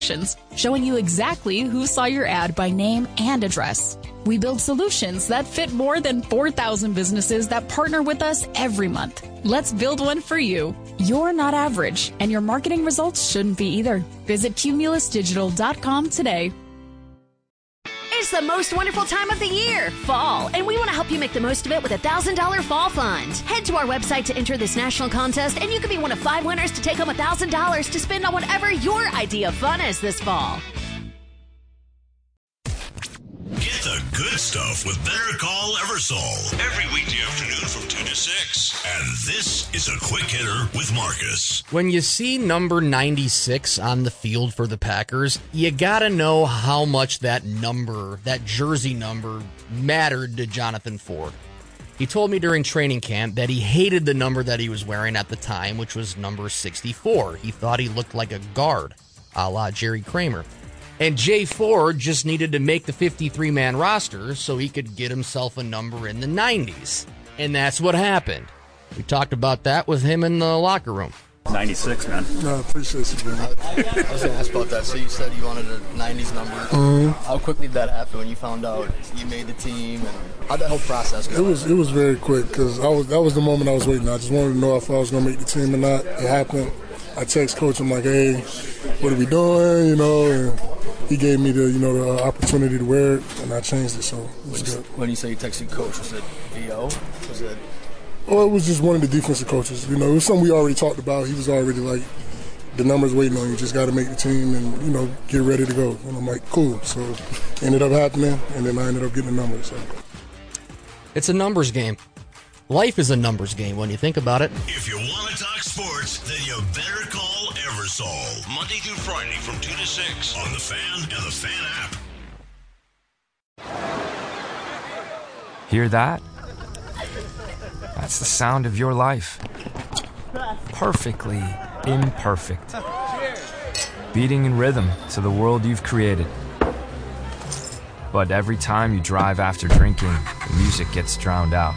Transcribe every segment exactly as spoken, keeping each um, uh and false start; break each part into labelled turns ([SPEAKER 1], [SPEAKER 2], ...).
[SPEAKER 1] showing you exactly who saw your ad by name and address. We build solutions that fit more than four thousand businesses that partner with us every month. Let's build one for you. You're not average, and your marketing results shouldn't be either. Visit cumulus digital dot com today.
[SPEAKER 2] It's the most wonderful time of the year, fall, and we want to help you make the most of it with a one thousand dollars Fall Fund. Head to our website to enter this national contest, and you could be one of five winners to take home one thousand dollars to spend on whatever your idea of fun is this fall.
[SPEAKER 3] Get the good stuff with Better Call Eversole every weekday afternoon from two to six. And this is a quick hitter with Marcus.
[SPEAKER 4] When you see number ninety-six on the field for the Packers, you gotta know how much that number, that jersey number, mattered to Jonathan Ford. He told me during training camp that he hated the number that he was wearing at the time, which was number sixty-four. He thought he looked like a guard, a la Jerry Kramer. And Jay Ford just needed to make the fifty-three man roster so he could get himself a number in the nineties. And that's what happened. We talked about that with him in the locker room.
[SPEAKER 5] ninety-six, man.
[SPEAKER 6] No, I appreciate you, man.
[SPEAKER 7] I was going to ask about that. So you said you wanted a nineties number.
[SPEAKER 6] Mm-hmm.
[SPEAKER 7] How quickly did that happen when you found out you made the team? And how'd that whole process go?
[SPEAKER 6] It was it was very quick because I was that was the moment I was waiting. I just wanted to know if I was going to make the team or not. It happened. I text coach. I'm like, hey, what are we doing? You know, and he gave me the you know the opportunity to wear it, and I changed it. So it was good.
[SPEAKER 7] When you say you texted coach, was it V O? Was it?
[SPEAKER 6] Oh, it was just one of the defensive coaches. You know, it was something we already talked about. He was already like, the numbers waiting on you. Just got to make the team and, you know, get ready to go. And I'm like, cool. So it ended up happening, and then I ended up getting the numbers. So.
[SPEAKER 4] It's a numbers game. Life is a numbers game when you think about it.
[SPEAKER 3] If you want to talk sports, then you better call Eversole. Monday through Friday from two to six on The Fan and The Fan app.
[SPEAKER 8] Hear that? That's the sound of your life. Perfectly imperfect. Beating in rhythm to the world you've created. But every time you drive after drinking, the music gets drowned out.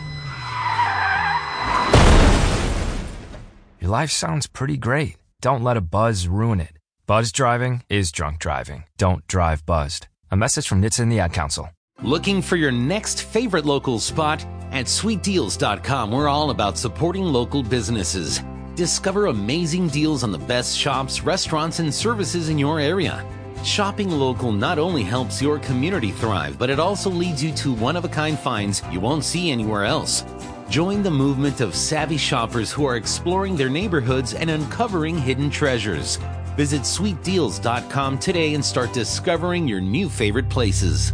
[SPEAKER 8] Your life sounds pretty great. Don't let a buzz ruin it. Buzz driving is drunk driving. Don't drive buzzed. A message from N H T S A and the Ad Council.
[SPEAKER 9] Looking for your next favorite local spot? At sweet deals dot com, we're all about supporting local businesses. Discover amazing deals on the best shops, restaurants, and services in your area. Shopping local not only helps your community thrive, but it also leads you to one-of-a-kind finds you won't see anywhere else. Join the movement of savvy shoppers who are exploring their neighborhoods and uncovering hidden treasures. Visit sweet deals dot com today and start discovering your new favorite places.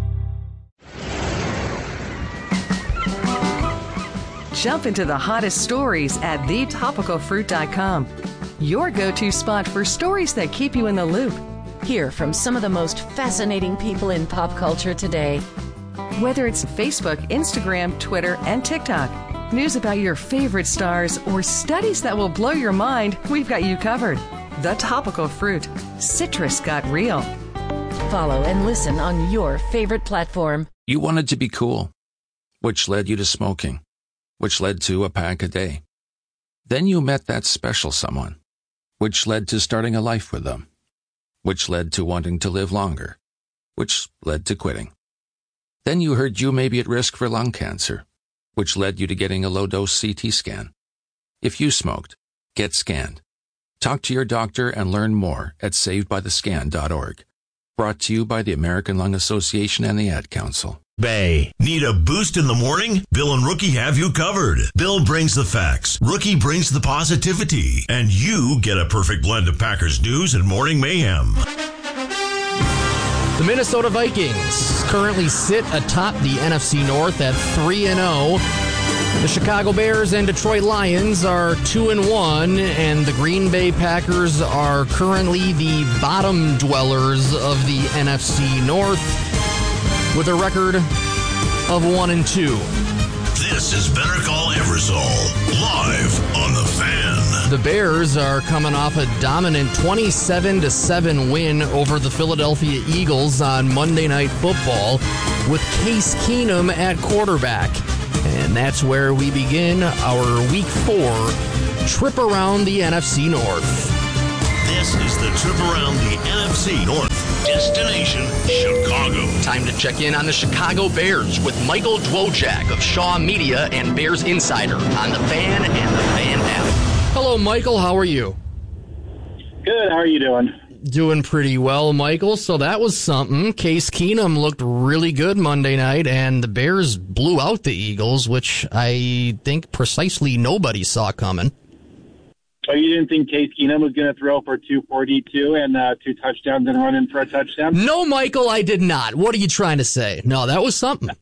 [SPEAKER 10] Jump into the hottest stories at the topical fruit dot com. Your go-to spot for stories that keep you in the loop.
[SPEAKER 11] Hear from some of the most fascinating people in pop culture today.
[SPEAKER 10] Whether it's Facebook, Instagram, Twitter, and TikTok, news about your favorite stars, or studies that will blow your mind, we've got you covered. The Topical Fruit. Citrus got real.
[SPEAKER 11] Follow and listen on your favorite platform.
[SPEAKER 12] You wanted to be cool, which led you to smoking, which led to a pack a day. Then you met that special someone, which led to starting a life with them, which led to wanting to live longer, which led to quitting. Then you heard you may be at risk for lung cancer, which led you to getting a low-dose C T scan. If you smoked, get scanned. Talk to your doctor and learn more at saved by the scan dot org. Brought to you by the American Lung Association and the Ad Council.
[SPEAKER 3] Bay. Need a boost in the morning? Bill and Rookie have you covered. Bill brings the facts. Rookie brings the positivity. And you get a perfect blend of Packers news and morning mayhem.
[SPEAKER 4] The Minnesota Vikings currently sit atop the N F C North at three and oh. The Chicago Bears and Detroit Lions are two and one, and the Green Bay Packers are currently the bottom dwellers of the N F C North with a record of one and two.
[SPEAKER 3] This is Better Call Eversole, live on The Fan.
[SPEAKER 4] The Bears are coming off a dominant twenty-seven to seven win over the Philadelphia Eagles on Monday Night Football with Case Keenum at quarterback. And that's where we begin our Week four trip around the N F C North.
[SPEAKER 3] This is the trip around the N F C North. Destination Chicago.
[SPEAKER 4] Time to check in on the Chicago Bears with Michael Dwojak of Shaw Media and Bears Insider on the Fan and the Fan app. Hello, Michael. How are you?
[SPEAKER 5] Good. How are you doing?
[SPEAKER 4] Doing pretty well, Michael. So that was something. Case Keenum looked really good Monday night, and the Bears blew out the Eagles, which I think precisely nobody saw coming.
[SPEAKER 5] Oh, you didn't think Case Keenum was going to throw for two forty-two and uh, two touchdowns and run in for a touchdown?
[SPEAKER 4] No, Michael, I did not. What are you trying to say? No, that was something.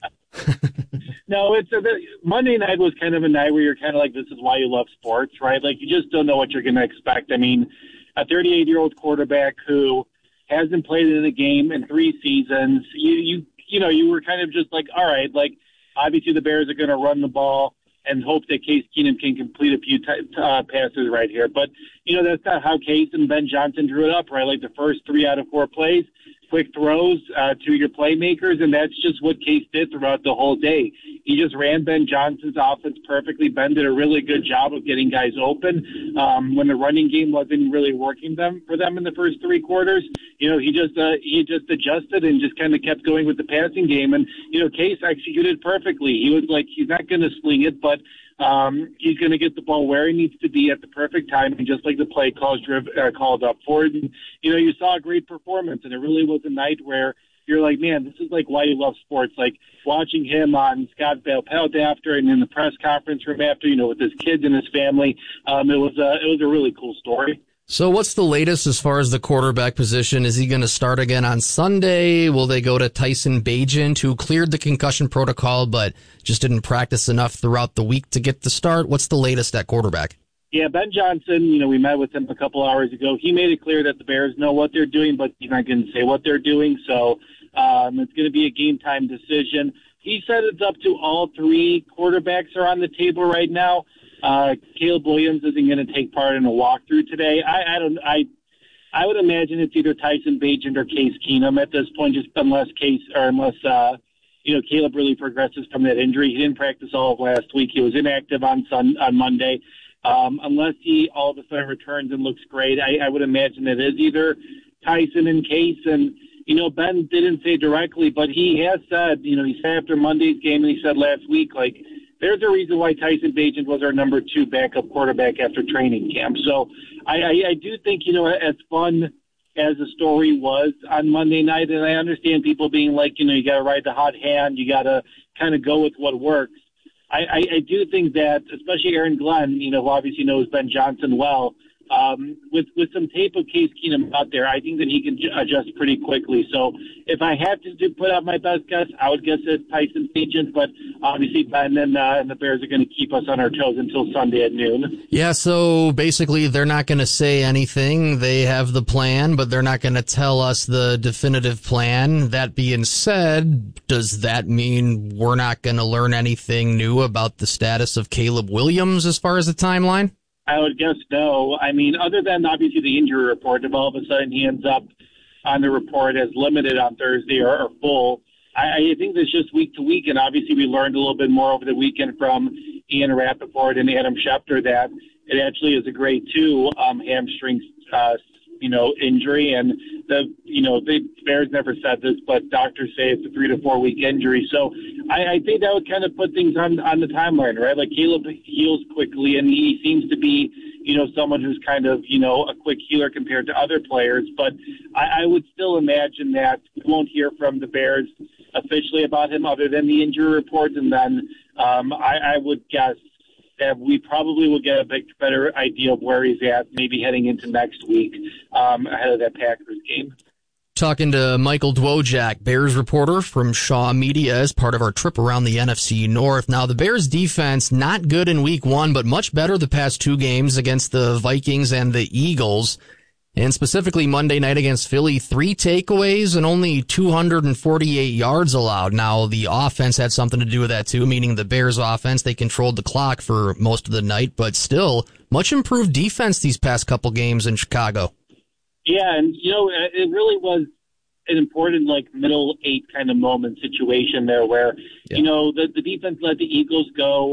[SPEAKER 5] No, it's a, the, Monday night was kind of a night where you're kind of like, this is why you love sports, right? Like, you just don't know what you're going to expect. I mean, a thirty-eight-year-old quarterback who hasn't played in a game in three seasons, you, you, you know, you were kind of just like, all right, like, obviously the Bears are going to run the ball and hope that Case Keenum can complete a few t- uh, passes right here. But, you know, that's not how Case and Ben Johnson drew it up, right? Like the first three out of four plays, quick throws uh, to your playmakers, and that's just what Case did throughout the whole day. He just ran Ben Johnson's offense perfectly. Ben did a really good job of getting guys open. Um, when the running game wasn't really working them for them in the first three quarters, you know, he just uh, he just adjusted and just kind of kept going with the passing game. And, you know, Case executed perfectly. He was like, he's not going to sling it, but um, he's going to get the ball where he needs to be at the perfect time, and just like the play calls driv- uh, called up for it. And, you know, you saw a great performance, and it really was a night where you're like, man, this is like why you love sports. Like watching him on Scott Bale Pelt after and in the press conference room after, you know, with his kids and his family. Um, it was a, it was a really cool story.
[SPEAKER 4] So what's the latest as far as the quarterback position? Is he going to start again on Sunday? Will they go to Tyson Bagent, who cleared the concussion protocol but just didn't practice enough throughout the week to get the start? What's the latest at quarterback?
[SPEAKER 5] Yeah, Ben Johnson, you know, we met with him a couple hours ago. He made it clear that the Bears know what they're doing, but he's not going to say what they're doing. So um, it's going to be a game-time decision. He said it's up to all three quarterbacks are on the table right now. Uh, Caleb Williams isn't going to take part in a walkthrough today. I, I don't. I I would imagine it's either Tyson Bagent or Case Keenum at this point, just unless Case or unless uh, you know Caleb really progresses from that injury. He didn't practice all of last week. He was inactive on Sun on Monday. Um, unless he all of a sudden returns and looks great, I, I would imagine it is either Tyson and Case. And you know, Ben didn't say directly, but he has said, you know, he said after Monday's game, and he said last week, like, there's a reason why Tyson Bagent was our number two backup quarterback after training camp. So I, I, I do think, you know, as fun as the story was on Monday night, and I understand people being like, you know, you got to ride the hot hand, you got to kind of go with what works. I, I, I do think that, especially Aaron Glenn, you know, who obviously knows Ben Johnson well, um, with with some tape of Case Keenum out there, I think that he can j- adjust pretty quickly. So if I had to do, put out my best guess, I would guess it's Tyson Bagent, but obviously Ben and, uh, and the Bears are going to keep us on our toes until Sunday at noon.
[SPEAKER 4] Yeah, so basically they're not going to say anything. They have the plan, but they're not going to tell us the definitive plan. That being said, does that mean we're not going to learn anything new about the status of Caleb Williams as far as the timeline?
[SPEAKER 5] I would guess no. I mean, other than obviously the injury report, if all of a sudden he ends up on the report as limited on Thursday or, or full, I, I think that's just week to week. And obviously we learned a little bit more over the weekend from Ian Rappaport and Adam Schefter that it actually is a grade two um, hamstring, uh, you know, injury. And the, you know, the Bears never said this, but doctors say it's a three to four week injury. So I, I think that would kind of put things on, on the timeline, right? Like Caleb heals quickly, and he seems to be, you know, someone who's kind of, you know, a quick healer compared to other players. But I, I would still imagine that we won't hear from the Bears officially about him other than the injury report. And then um, I, I would guess that we probably will get a bit better idea of where he's at, maybe heading into next week um, ahead of that Packers game.
[SPEAKER 4] Talking to Michael Dwojak, Bears reporter from Shaw Media, as part of our trip around the N F C North. Now, the Bears defense, not good in week one, but much better the past two games against the Vikings and the Eagles. And specifically Monday night against Philly, three takeaways and only two hundred forty-eight yards allowed. Now, the offense had something to do with that too, meaning the Bears offense, they controlled the clock for most of the night, but still much improved defense these past couple games in Chicago.
[SPEAKER 5] Yeah, and, you know, it really was an important, like, middle eight kind of moment situation there where, yeah. you know, the, the defense let the Eagles go.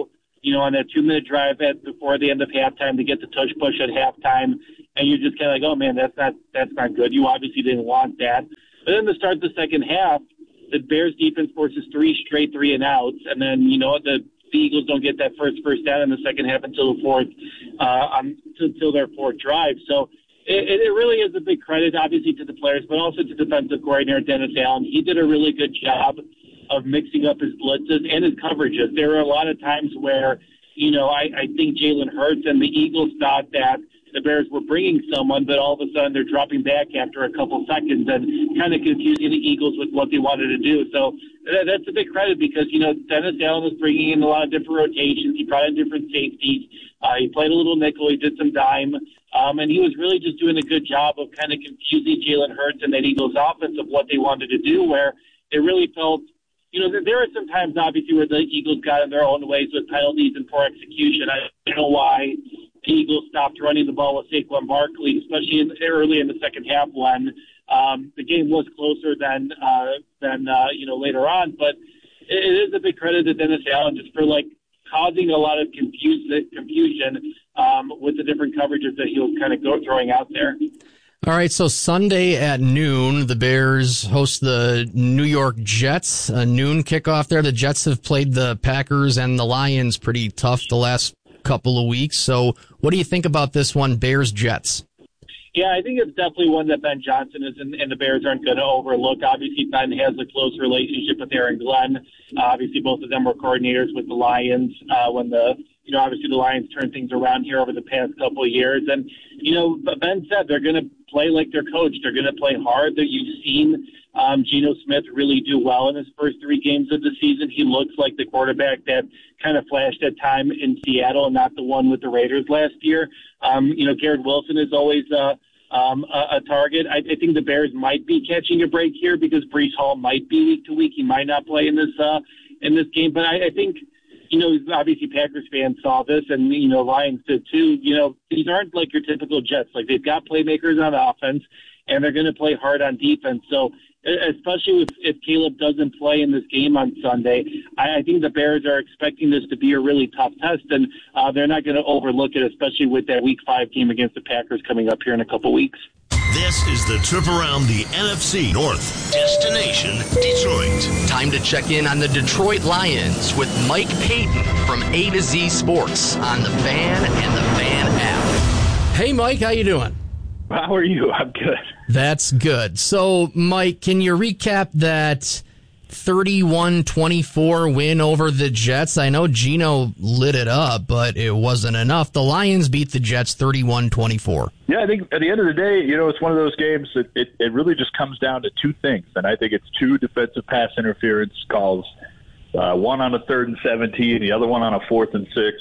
[SPEAKER 5] you know, on that two-minute drive at, before the end of halftime to get the tush push at halftime, and you're just kind of like, oh, man, that's not that's not good. You obviously didn't want that. But then to start the second half, the Bears defense forces three straight three and outs, and then, you know, the, the Eagles don't get that first first down in the second half until the fourth, uh, um, until their fourth drive. So it, it really is a big credit, obviously, to the players, but also to defensive coordinator Dennis Allen. He did a really good job of mixing up his blitzes and his coverages. There were a lot of times where, you know, I, I think Jalen Hurts and the Eagles thought that the Bears were bringing someone, but all of a sudden they're dropping back after a couple seconds and kind of confusing the Eagles with what they wanted to do. So that, that's a big credit because, you know, Dennis Allen was bringing in a lot of different rotations. He brought in different safeties. Uh, he played a little nickel. He did some dime. Um, and he was really just doing a good job of kind of confusing Jalen Hurts and that Eagles offense of what they wanted to do, where it really felt, you know, there, there are some times, obviously, where the Eagles got in their own ways with penalties and poor execution. I don't know why the Eagles stopped running the ball with Saquon Barkley, especially in, early in the second half when um, the game was closer than, uh, than uh, you know, later on. But it, it is a big credit to Dennis Allen just for, like, causing a lot of confuse, confusion um, with the different coverages that he was kind of go, throwing out there.
[SPEAKER 4] All right, so Sunday at noon, the Bears host the New York Jets. A noon kickoff there. The Jets have played the Packers and the Lions pretty tough the last couple of weeks. So what do you think about this one, Bears-Jets?
[SPEAKER 5] Yeah, I think it's definitely one that Ben Johnson is and, and the Bears aren't going to overlook. Obviously, Ben has a close relationship with Aaron Glenn. Uh, obviously, both of them were coordinators with the Lions uh, when the, you know, obviously the Lions turned things around here over the past couple of years. And, you know, Ben said they're going to play like their coach. They're going to play hard. That you've seen um, Geno Smith really do well in his first three games of the season. He looks like the quarterback that kind of flashed at time in Seattle and not the one with the Raiders last year. Um, you know, Garrett Wilson is always uh, um, a, a target. I, I think the Bears might be catching a break here because Breece Hall might be week to week. He might not play in this uh, in this game, but I, I think. You know, obviously Packers fans saw this, and, you know, Lions did too. You know, these aren't like your typical Jets. Like, they've got playmakers on offense, and they're going to play hard on defense. So, especially if, if Caleb doesn't play in this game on Sunday, I, I think the Bears are expecting this to be a really tough test, and uh, they're not going to overlook it, especially with that Week five game against the Packers coming up here in a couple weeks.
[SPEAKER 3] This is the trip around the N F C North. Destination Detroit.
[SPEAKER 4] Time to check in on the Detroit Lions with Mike Payton from A to Z Sports on the Fan and the Fan app. Hey, Mike, how you doing?
[SPEAKER 13] How are you? I'm good.
[SPEAKER 4] That's good. So, Mike, can you recap that thirty-one twenty-four win over the Jets? I know Geno lit it up, but it wasn't enough. The Lions beat the Jets thirty-one twenty-four.
[SPEAKER 13] Yeah, I think at the end of the day, you know, it's one of those games that it, it really just comes down to two things. And I think it's two defensive pass interference calls, uh, one on a third and seventeen, the other one on a fourth and six.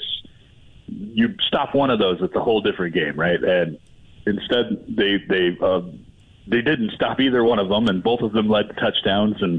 [SPEAKER 13] You stop one of those, it's a whole different game, right? And instead, they they uh, they didn't stop either one of them, and both of them led to touchdowns, and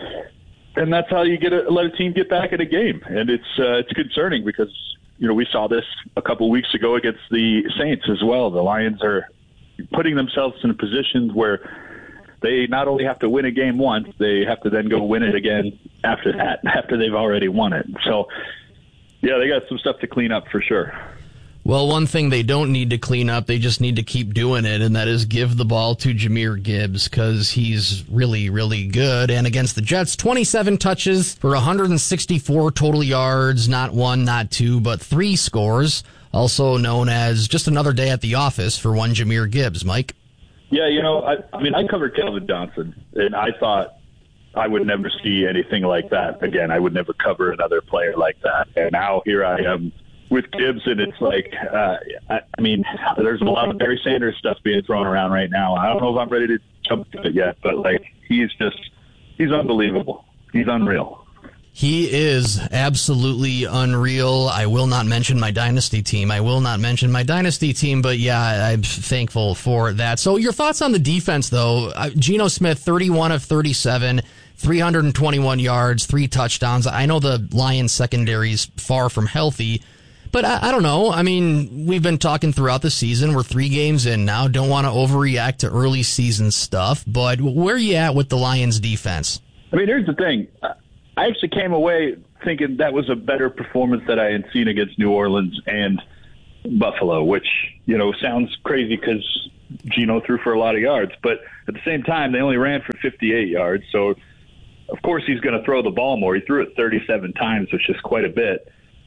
[SPEAKER 13] and that's how you get a, let a team get back in a game. And it's uh, it's concerning because, you know, we saw this a couple weeks ago against the Saints as well. The Lions are putting themselves in a position where they not only have to win a game once, they have to then go win it again after that, after they've already won it. So, yeah, they got some stuff to clean up for sure.
[SPEAKER 4] Well, one thing they don't need to clean up, they just need to keep doing it, and that is give the ball to Jahmyr Gibbs because he's really, really good. And against the Jets, twenty-seven touches for one hundred sixty-four total yards, not one, not two, but three scores, also known as just another day at the office for one Jahmyr Gibbs. Mike?
[SPEAKER 13] Yeah, you know, I, I mean, I covered Calvin Johnson, and I thought I would never see anything like that again. I would never cover another player like that. And now here I am with Gibbs, and it's like, uh, I, I mean, there's a lot of Barry Sanders stuff being thrown around right now. I don't know if I'm ready to jump to it yet, but, like, he's just, he's unbelievable. He's unreal.
[SPEAKER 4] He is absolutely unreal. I will not mention my dynasty team. I will not mention my dynasty team, but yeah, I'm thankful for that. So your thoughts on the defense, though? Uh, Geno Smith, thirty-one of thirty-seven, three hundred twenty-one yards, three touchdowns. I know the Lions secondary is far from healthy, but I, I don't know. I mean, we've been talking throughout the season. We're three games in now. Don't want to overreact to early season stuff, but where are you at with the Lions defense?
[SPEAKER 13] I mean, here's the thing. I actually came away thinking that was a better performance that I had seen against New Orleans and Buffalo, which, you know, sounds crazy because Geno threw for a lot of yards. But at the same time, they only ran for fifty-eight yards. So, of course, he's going to throw the ball more. He threw it thirty-seven times, which is quite a bit.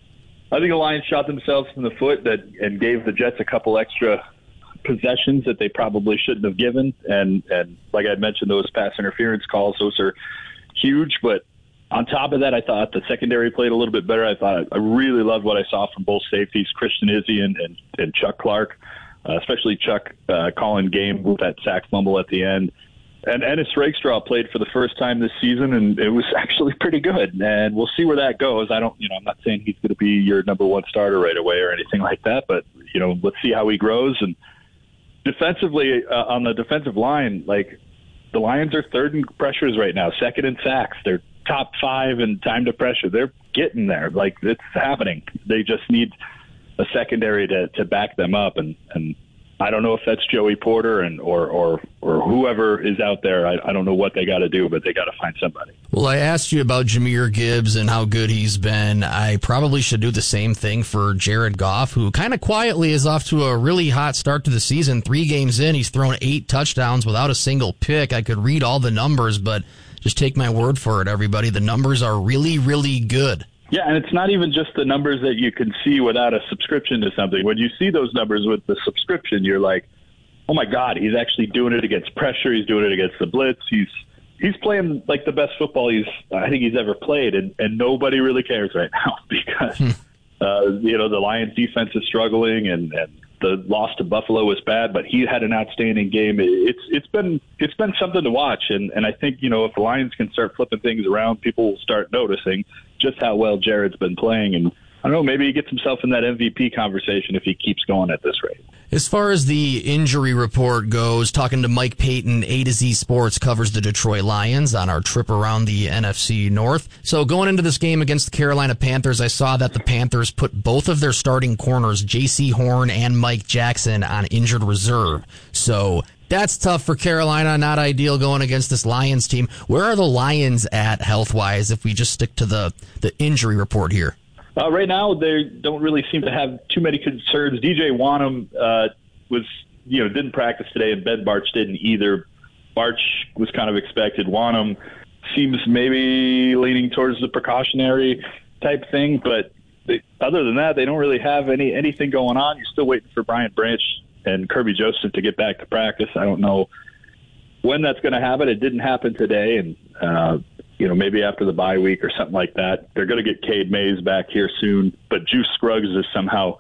[SPEAKER 13] I think the Lions shot themselves in the foot that and gave the Jets a couple extra possessions that they probably shouldn't have given. And, and like I mentioned, those pass interference calls, those are huge. But on top of that, I thought the secondary played a little bit better. I thought I really loved what I saw from both safeties, Christian Izzy and, and, and Chuck Clark, uh, especially Chuck uh, calling game with that sack fumble at the end. And Ennis Rakestraw played for the first time this season, and it was actually pretty good. And we'll see where that goes. I don't, you know, I'm not saying he's going to be your number one starter right away or anything like that, but, you know, let's see how he grows. And defensively, uh, on the defensive line, like the Lions are third in pressures right now, second in sacks. They're top five in time to pressure. They're getting there. Like, it's happening. They just need a secondary to, to back them up. And, and I don't know if that's Joey Porter and or or, or whoever is out there. I, I don't know what they got to do, but they got to find somebody.
[SPEAKER 4] Well, I asked you about Jahmyr Gibbs and how good he's been. I probably should do the same thing for Jared Goff, who kind of quietly is off to a really hot start to the season. Three games in, he's thrown eight touchdowns without a single pick. I could read all the numbers, but just take my word for it, everybody. The numbers are really, really good.
[SPEAKER 13] Yeah, and it's not even just the numbers that you can see without a subscription to something. When you see those numbers with the subscription, you're like, oh, my God, he's actually doing it against pressure. He's doing it against the blitz. He's he's playing like the best football he's I think he's ever played, and, and nobody really cares right now because, uh, you know, the Lions defense is struggling, and, and the loss to Buffalo was bad, but he had an outstanding game. It's It's been it's been something to watch, and, and I think, you know, if the Lions can start flipping things around, people will start noticing just how well Jared's been playing. And I don't know, maybe he gets himself in that M V P conversation if he keeps going at this rate.
[SPEAKER 4] As far as the injury report goes, talking to Mike Payton, A to Z Sports covers the Detroit Lions on our trip around the N F C North. So going into this game against the Carolina Panthers, I saw that the Panthers put both of their starting corners, J C Horn and Mike Jackson, on injured reserve. So that's tough for Carolina, not ideal going against this Lions team. Where are the Lions at health-wise if we just stick to the, the injury report here?
[SPEAKER 13] Uh, right now, they don't really seem to have too many concerns. D J Wanham uh, was, you know, didn't practice today, and Ben Barch didn't either. Barch was kind of expected. Wanham seems maybe leaning towards the precautionary type thing, but they, other than that, they don't really have any anything going on. You're still waiting for Brian Branch and Kirby Joseph to get back to practice. I don't know when that's going to happen. It didn't happen today, and uh, you know, maybe after the bye week or something like that. They're going to get Cade Mays back here soon, but Juice Scruggs is somehow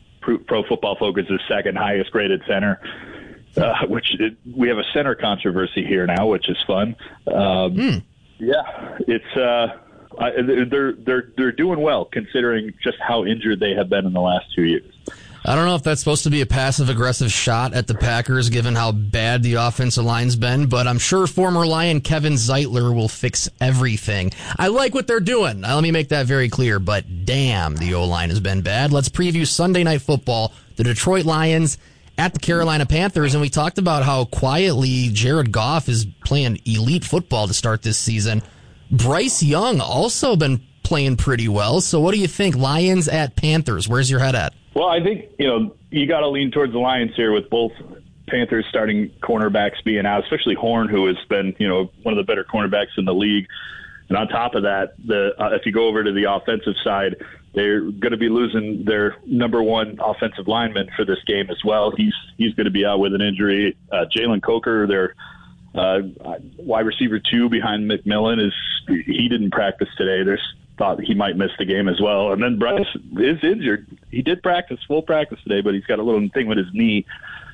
[SPEAKER 13] Pro Football Focus's second highest graded center, uh, which it, we have a center controversy here now, which is fun. Um, mm. Yeah, it's uh, I, they're they're they're doing well considering just how injured they have been in the last two years.
[SPEAKER 4] I don't know if that's supposed to be a passive-aggressive shot at the Packers, given how bad the offensive line's been, but I'm sure former Lion Kevin Zeitler will fix everything. I like what they're doing. Now, let me make that very clear, but damn, the O-line has been bad. Let's preview Sunday Night Football, the Detroit Lions at the Carolina Panthers, and we talked about how quietly Jared Goff is playing elite football to start this season. Bryce Young also been playing pretty well, so what do you think? Lions at Panthers, where's your head at?
[SPEAKER 13] Well, I think, you know, you got to lean towards the Lions here with both Panthers starting cornerbacks being out, especially Horn, who has been, you know, one of the better cornerbacks in the league. And on top of that, the uh, if you go over to the offensive side, they're going to be losing their number one offensive lineman for this game as well. He's he's going to be out with an injury. Uh, Jalen Coker, their uh, wide receiver two behind McMillan, is he didn't practice today. There's thought he might miss the game as well. And then Bryce is injured. He did practice, full practice today, but he's got a little thing with his knee.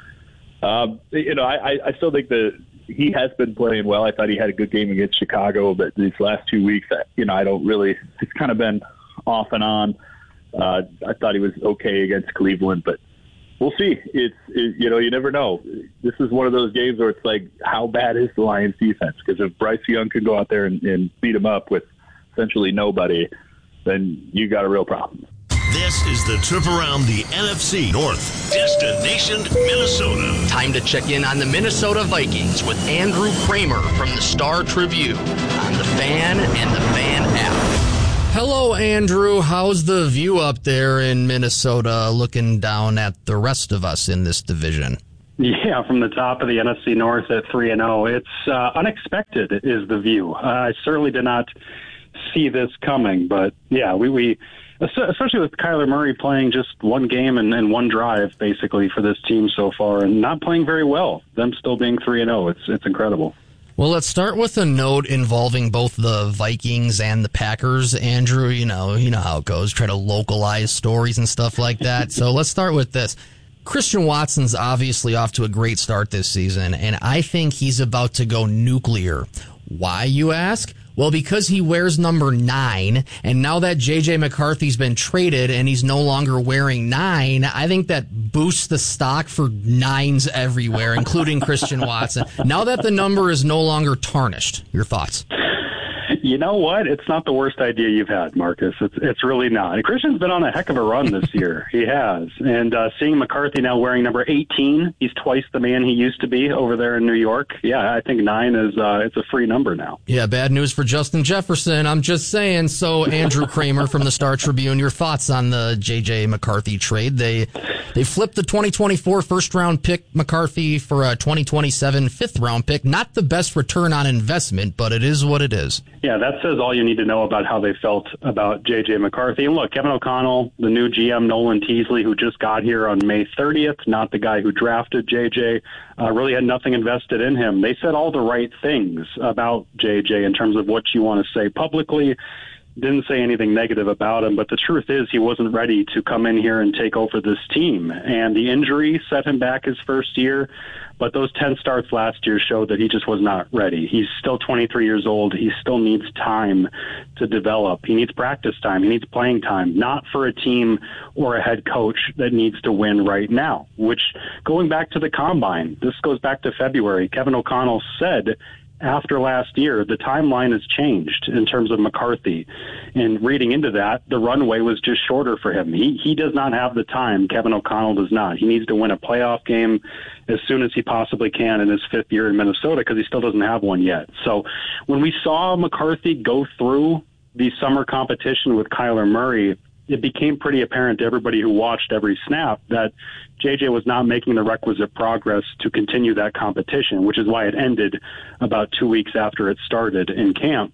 [SPEAKER 13] Um, you know, I, I still think that he has been playing well. I thought he had a good game against Chicago, but these last two weeks, you know, I don't really, it's kind of been off and on. Uh, I thought he was okay against Cleveland, but we'll see. It's, it, you know, you never know. This is one of those games where it's like, how bad is the Lions defense? Because if Bryce Young could go out there and, and beat him up with essentially nobody, then you got a real problem.
[SPEAKER 3] This is the trip around the N F C North. Destination Minnesota.
[SPEAKER 4] Time to check in on the Minnesota Vikings with Andrew Kramer from the Star Tribune on the Fan and the Fan app. Hello, Andrew. How's the view up there in Minnesota looking down at the rest of us in this division?
[SPEAKER 14] Yeah, from the top of the N F C North at three and oh. It's uh, unexpected is the view. Uh, I certainly did not see this coming, but yeah, we, we especially with Kyler Murray playing just one game and, and one drive basically for this team so far and not playing very well, them still being three and oh. It's it's incredible.
[SPEAKER 4] Well, let's start with a note involving both the Vikings and the Packers. Andrew, you know, you know how it goes. Try to localize stories and stuff like that. So let's start with this. Christian Watson's obviously off to a great start this season, and I think he's about to go nuclear. Why, you ask? Well, because he wears number nine, and now that J J. McCarthy's been traded and he's no longer wearing nine, I think that boosts the stock for nines everywhere, including Christian Watson. Now that the number is no longer tarnished, your thoughts?
[SPEAKER 14] You know what? It's not the worst idea you've had, Marcus. It's it's really not. And Christian's been on a heck of a run this year. He has. And uh, seeing McCarthy now wearing number eighteen, he's twice the man he used to be over there in New York. Yeah, I think nine is uh, it's a free number now.
[SPEAKER 4] Yeah, bad news for Justin Jefferson. I'm just saying. So, Andrew Kramer from the Star Tribune, your thoughts on the J J. McCarthy trade? They they flipped the twenty twenty-four first-round pick McCarthy for a twenty twenty-seven fifth-round pick. Not the best return on investment, but it is what it is.
[SPEAKER 14] Yeah, that says all you need to know about how they felt about J J. McCarthy. And look, Kevin O'Connell, the new G M, Nolan Teasley, who just got here on May thirtieth, not the guy who drafted J J, uh, really had nothing invested in him. They said all the right things about J J in terms of what you want to say publicly. Didn't say anything negative about him, but the truth is he wasn't ready to come in here and take over this team. And the injury set him back his first year, but those ten starts last year showed that he just was not ready. He's still twenty-three years old. He still needs time to develop. He needs practice time. He needs playing time, not for a team or a head coach that needs to win right now, which going back to the combine, this goes back to February. Kevin O'Connell said after last year, the timeline has changed in terms of McCarthy. And reading into that, the runway was just shorter for him. He he does not have the time. Kevin O'Connell does not. He needs to win a playoff game as soon as he possibly can in his fifth year in Minnesota because he still doesn't have one yet. So when we saw McCarthy go through the summer competition with Kyler Murray, it became pretty apparent to everybody who watched every snap that J J was not making the requisite progress to continue that competition, which is why it ended about two weeks after it started in camp.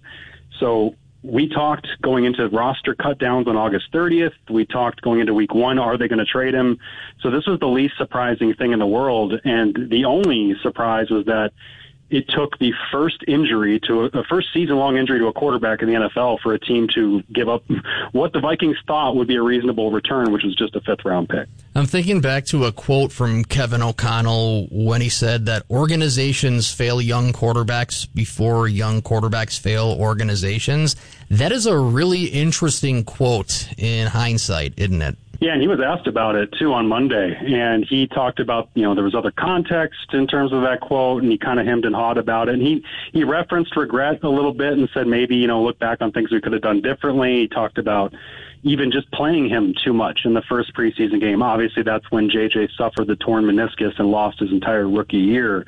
[SPEAKER 14] So we talked going into roster cut downs on August thirtieth. We talked going into week one, are they going to trade him? So this was the least surprising thing in the world. And the only surprise was that it took the first injury to a, a first season-long injury to a quarterback in the N F L for a team to give up what the Vikings thought would be a reasonable return, which was just a fifth-round pick.
[SPEAKER 4] I'm thinking back to a quote from Kevin O'Connell when he said that organizations fail young quarterbacks before young quarterbacks fail organizations. That is a really interesting quote in hindsight, isn't it?
[SPEAKER 14] Yeah, and he was asked about it, too, on Monday, and he talked about, you know, there was other context in terms of that quote, and he kind of hemmed and hawed about it, and he, he referenced regret a little bit and said maybe, you know, look back on things we could have done differently. He talked about even just playing him too much in the first preseason game. Obviously, that's when J J suffered the torn meniscus and lost his entire rookie year.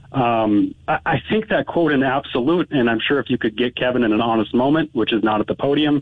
[SPEAKER 14] Um, I, I think that quote in absolute, and I'm sure if you could get Kevin in an honest moment, which is not at the podium,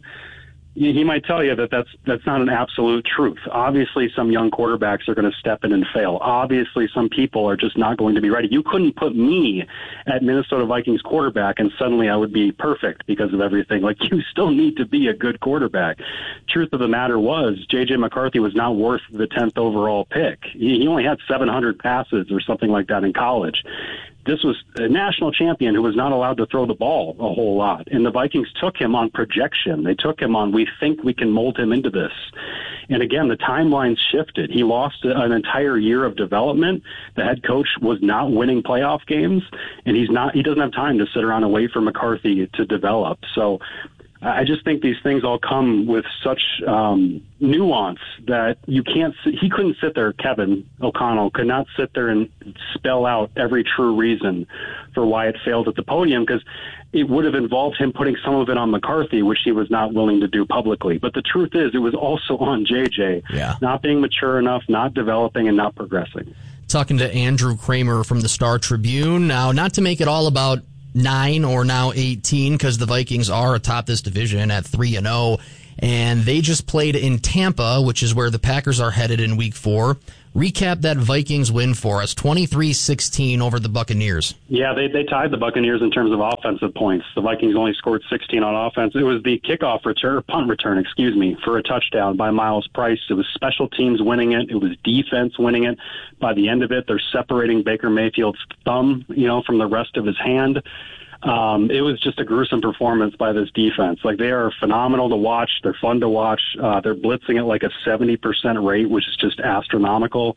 [SPEAKER 14] he might tell you that that's that's not an absolute truth. Obviously, some young quarterbacks are going to step in and fail. Obviously, some people are just not going to be ready. You couldn't put me at Minnesota Vikings quarterback and suddenly I would be perfect because of everything. Like, you still need to be a good quarterback. Truth of the matter was, J J. McCarthy was not worth the tenth overall pick. He only had seven hundred passes or something like that in college. This was a national champion who was not allowed to throw the ball a whole lot. And the Vikings took him on projection. They took him on, we think we can mold him into this. And again, the timelines shifted. He lost an entire year of development. The head coach was not winning playoff games, and he's not, he doesn't have time to sit around and wait for McCarthy to develop. So I just think these things all come with such um, nuance that you can't – he couldn't sit there, Kevin O'Connell, could not sit there and spell out every true reason for why it failed at the podium, because it would have involved him putting some of it on McCarthy, which he was not willing to do publicly. But the truth is it was also on J J,
[SPEAKER 4] yeah.
[SPEAKER 14] not being mature enough, not developing, and not progressing.
[SPEAKER 4] Talking to Andrew Kramer from the Star Tribune. Now, not to make it all about nine or now eighteen because the Vikings are atop this division at three and oh. And they just played in Tampa, which is where the Packers are headed in week four. Recap that Vikings win for us, twenty-three sixteen over the Buccaneers.
[SPEAKER 14] Yeah, they they tied the Buccaneers in terms of offensive points. The Vikings only scored sixteen on offense. It was the kickoff return, punt return, excuse me, for a touchdown by Miles Price. It was special teams winning it. It was defense winning it. By the end of it, they're separating Baker Mayfield's thumb, you know, from the rest of his hand. Um, it was just a gruesome performance by this defense. Like, they are phenomenal to watch. They're fun to watch. Uh, they're blitzing at like a seventy percent rate, which is just astronomical.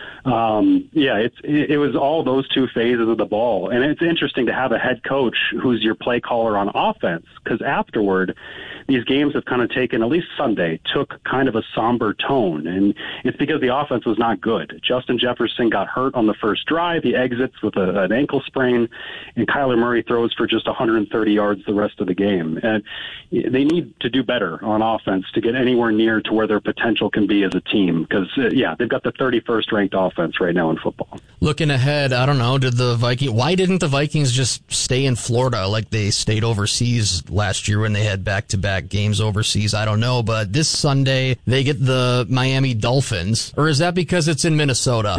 [SPEAKER 14] Um, yeah, it's, it, it was all those two phases of the ball. And it's interesting to have a head coach who's your play caller on offense, because afterward, these games have kind of taken, at least Sunday, took kind of a somber tone. And it's because the offense was not good. Justin Jefferson got hurt on the first drive. He exits with a, an ankle sprain, and Kyler Murray throws for just one hundred thirty yards the rest of the game. And they need to do better on offense to get anywhere near to where their potential can be as a team. Because, uh, yeah, they've got the thirty-first ranked offense right now in football.
[SPEAKER 4] Looking ahead, I don't know, did the Vikings, why didn't the Vikings just stay in Florida like they stayed overseas last year when they had back-to-back games overseas? I don't know, but this Sunday they get the Miami Dolphins, or is that because it's in Minnesota?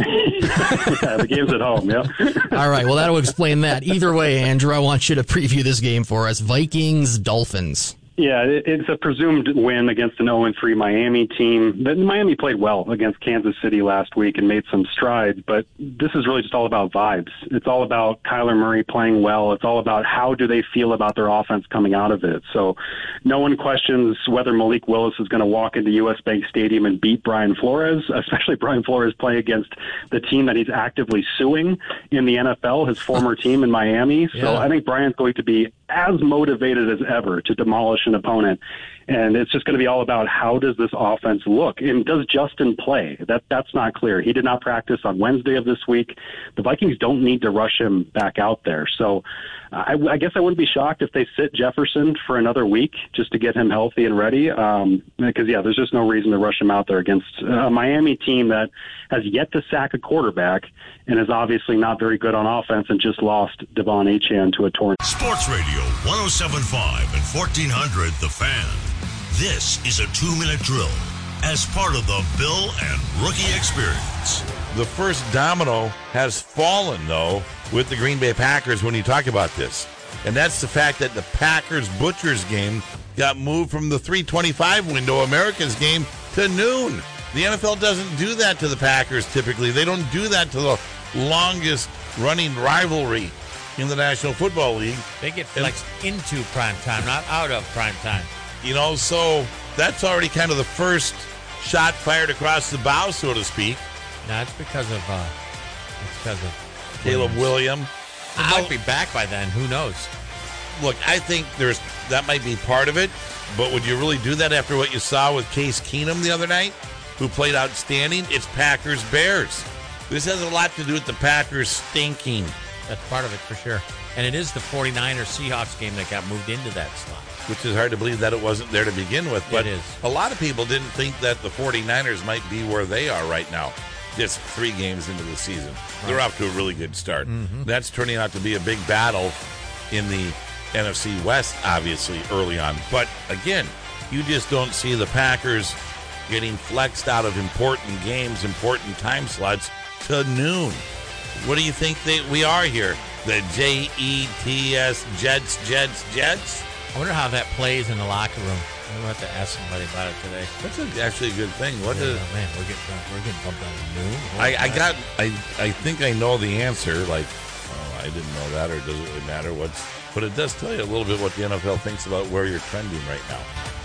[SPEAKER 14] Yeah, the game's at home, yeah.
[SPEAKER 4] All right, well, that'll explain that. Either way, Andrew, I want you to preview this game for us. Vikings-Dolphins.
[SPEAKER 14] Yeah, it's a presumed win against an oh and three Miami team. Miami played well against Kansas City last week and made some strides, but this is really just all about vibes. It's all about Kyler Murray playing well. It's all about how do they feel about their offense coming out of it. So no one questions whether Malik Willis is going to walk into U S Bank Stadium and beat Brian Flores, especially Brian Flores playing against the team that he's actively suing in the N F L, his former team in Miami. So yeah. I think Brian's going to be as motivated as ever to demolish an opponent. And it's just going to be all about how does this offense look? And does Justin play? That That's not clear. He did not practice on Wednesday of this week. The Vikings don't need to rush him back out there. So I, I guess I wouldn't be shocked if they sit Jefferson for another week just to get him healthy and ready. Um, because, yeah, there's just no reason to rush him out there against a Miami team that has yet to sack a quarterback and is obviously not very good on offense and just lost Devon Achane to a torn.
[SPEAKER 3] Sports Radio one oh seven point five and fourteen hundred The Fan. This is a two-minute drill as part of the Bill and Rookie Experience.
[SPEAKER 15] The first domino has fallen, though, with the Green Bay Packers when you talk about this. And that's the fact that the Packers-Butchers game got moved from the three twenty-five window, America's game, to noon. The N F L doesn't do that to the Packers typically. They don't do that to the longest-running rivalry in the National Football League.
[SPEAKER 16] They get flexed and, into prime time, not out of prime time.
[SPEAKER 15] You know, so that's already kind of the first shot fired across the bow, so to speak.
[SPEAKER 16] No, it's because of uh, it's because of
[SPEAKER 15] Caleb Williams.
[SPEAKER 16] He might be back by then. Who knows?
[SPEAKER 15] Look, I think there's that might be part of it, but would you really do that after what you saw with Case Keenum the other night, who played outstanding? It's Packers-Bears. This has a lot to do with the Packers stinking.
[SPEAKER 16] That's part of it for sure. And it is the 49ers Seahawks game that got moved into that slot.
[SPEAKER 15] Which is hard to believe that it wasn't there to begin with. But
[SPEAKER 16] it is.
[SPEAKER 15] A lot of people didn't think that the 49ers might be where they are right now, just three games into the season. Right. They're off to a really good start. Mm-hmm. That's turning out to be a big battle in the N F C West, obviously, early on. But, again, you just don't see the Packers getting flexed out of important games, important time slots to noon. What do you think they, we are here? The J E T S, Jets, Jets, Jets?
[SPEAKER 16] I wonder how that plays in the locker room. I'm going to have to ask somebody about it today.
[SPEAKER 15] That's a, actually a good thing. What
[SPEAKER 16] yeah,
[SPEAKER 15] is,
[SPEAKER 16] man, we're getting, we're getting bumped on the noon.
[SPEAKER 15] I, I got, I, I think I know the answer. Like, oh, I didn't know that, or does it really matter? What's, but it does tell you a little bit what the N F L thinks about where you're trending right now.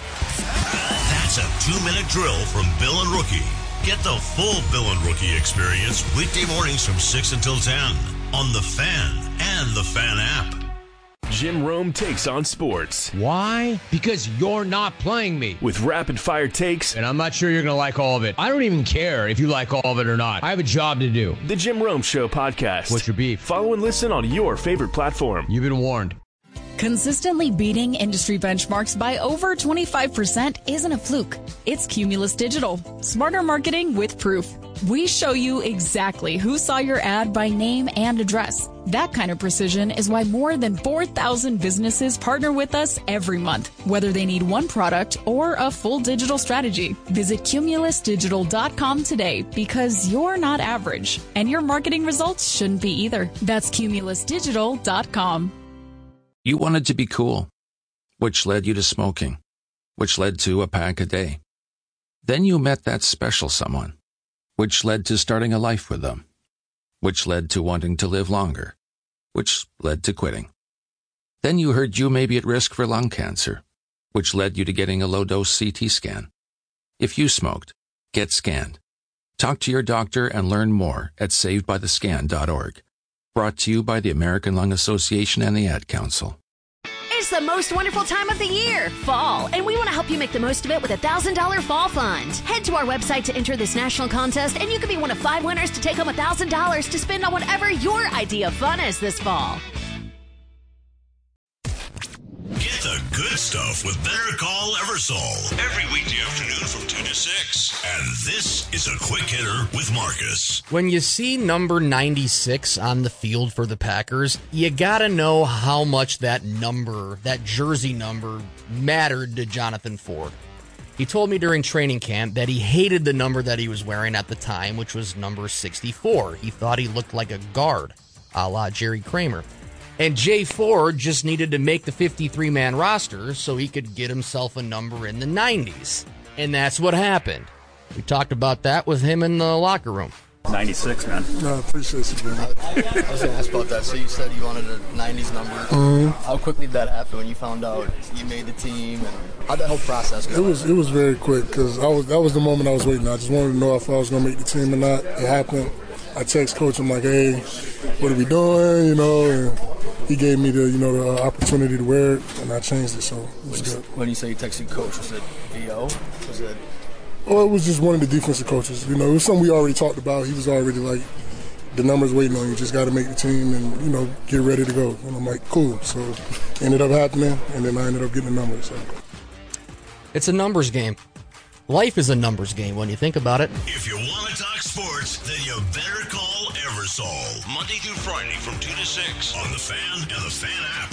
[SPEAKER 3] That's a two-minute drill from Bill and Rookie. Get the full Bill and Rookie experience weekday mornings from six until ten on The Fan and The Fan app.
[SPEAKER 17] Jim Rome takes on sports.
[SPEAKER 18] Why? Because you're not playing me.
[SPEAKER 17] With rapid-fire takes.
[SPEAKER 18] And I'm not sure you're going to like all of it. I don't even care if you like all of it or not. I have a job to do.
[SPEAKER 17] The Jim Rome Show podcast.
[SPEAKER 18] What's your beef?
[SPEAKER 17] Follow and listen on your favorite platform.
[SPEAKER 18] You've been warned.
[SPEAKER 1] Consistently beating industry benchmarks by over twenty-five percent isn't a fluke. It's Cumulus Digital. Smarter marketing with proof. We show you exactly who saw your ad by name and address. That kind of precision is why more than four thousand businesses partner with us every month, whether they need one product or a full digital strategy. Visit cumulus digital dot com today because you're not average, and your marketing results shouldn't be either. That's cumulus digital dot com.
[SPEAKER 12] You wanted to be cool, which led you to smoking, which led to a pack a day. Then you met that special someone, which led to starting a life with them, which led to wanting to live longer, which led to quitting. Then you heard you may be at risk for lung cancer, which led you to getting a low-dose C T scan. If you smoked, get scanned. Talk to your doctor and learn more at saved by the scan dot org. Brought to you by the American Lung Association and the Ad Council.
[SPEAKER 2] It's the most wonderful time of the year, fall, and we want to help you make the most of it with a one thousand dollars fall fund. Head to our website to enter this national contest, and you could be one of five winners to take home one thousand dollars to spend on whatever your idea of fun is this fall.
[SPEAKER 3] Get the good stuff with Better Call Eversole every weekday afternoon from two to six. And this is a quick hitter with Marcus.
[SPEAKER 4] When you see number ninety-six on the field for the Packers, you gotta know how much that number, that jersey number, mattered to Jonathan Ford. He told me during training camp that he hated the number that he was wearing at the time, which was number sixty-four. He thought he looked like a guard, a la Jerry Kramer. And Jay Ford just needed to make the fifty-three man roster so he could get himself a number in the nineties. And that's what happened. We talked about that with him in the locker room.
[SPEAKER 19] ninety-six, man.
[SPEAKER 6] No, I appreciate you, man.
[SPEAKER 7] I was going to ask about that. So you said you wanted a nineties number.
[SPEAKER 6] Mm-hmm.
[SPEAKER 7] How quickly did that happen when you found out you made the team? And how'd that whole process go?
[SPEAKER 6] It was it was very quick because I was that was the moment I was waiting. I just wanted to know if I was going to make the team or not. It happened. I text coach. I'm like, hey, what are we doing? You know, and he gave me the you know the opportunity to wear it, and I changed it. So it was good.
[SPEAKER 7] When you say you texted coach, was it V O? Was it?
[SPEAKER 6] Oh, it was just one of the defensive coaches. You know, it was something we already talked about. He was already like, the numbers waiting on you. Just got to make the team and, you know, get ready to go. And I'm like, cool. So it ended up happening, and then I ended up getting the numbers. So.
[SPEAKER 4] It's a numbers game. Life is a numbers game when you think about it.
[SPEAKER 3] If you want to talk sports, then you better call Eversole. Monday through Friday from two to six on The Fan and The Fan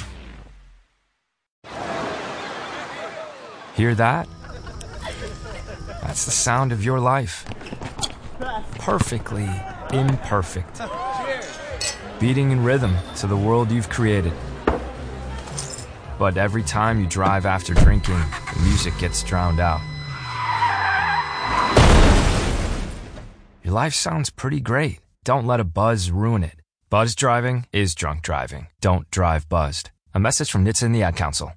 [SPEAKER 3] app.
[SPEAKER 8] Hear that? That's the sound of your life. Perfectly imperfect. Beating in rhythm to the world you've created. But every time you drive after drinking, the music gets drowned out. Your life sounds pretty great. Don't let a buzz ruin it. Buzz driving is drunk driving. Don't drive buzzed. A message from N H T S A and the Ad Council.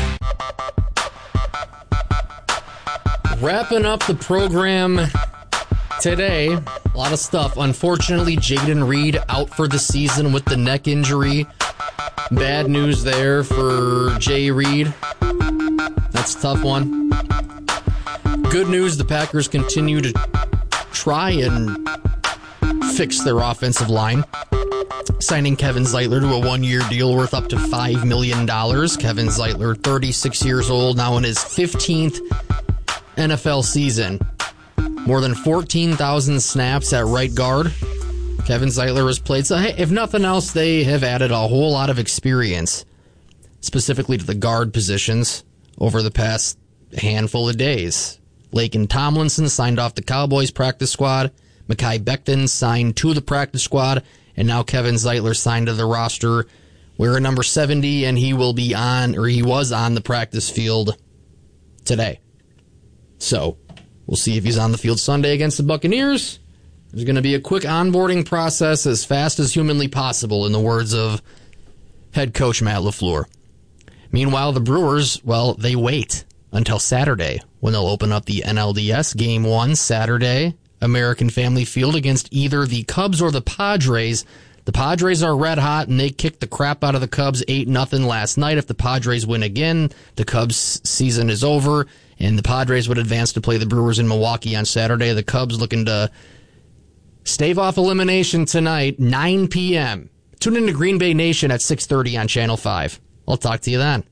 [SPEAKER 4] Wrapping up the program today, a lot of stuff. Unfortunately, Jayden Reed out for the season with the neck injury. Bad news there for Jay Reed. That's a tough one. Good news, the Packers continue to try and fix their offensive line. Signing Kevin Zeitler to a one-year deal worth up to five million dollars. Kevin Zeitler, thirty-six years old, now in his fifteenth N F L season. More than fourteen thousand snaps at right guard. Kevin Zeitler has played. So, hey, if nothing else, they have added a whole lot of experience, specifically to the guard positions, over the past handful of days. Laken Tomlinson signed off the Cowboys practice squad. Mekhi Becton signed to the practice squad. And now Kevin Zeitler signed to the roster. Wearing number seventy, and he will be on, or he was on the practice field today. So, we'll see if he's on the field Sunday against the Buccaneers. There's going to be a quick onboarding process as fast as humanly possible, in the words of head coach Matt LaFleur. Meanwhile, the Brewers, well, they wait until Saturday when they'll open up the N L D S Game one Saturday, American Family Field, against either the Cubs or the Padres. The Padres are red hot, and they kicked the crap out of the Cubs eight nothing last night. If the Padres win again, the Cubs' season is over, and the Padres would advance to play the Brewers in Milwaukee on Saturday. The Cubs looking to stave off elimination tonight, nine p.m. Tune in to Green Bay Nation at six thirty on Channel five. I'll talk to you then.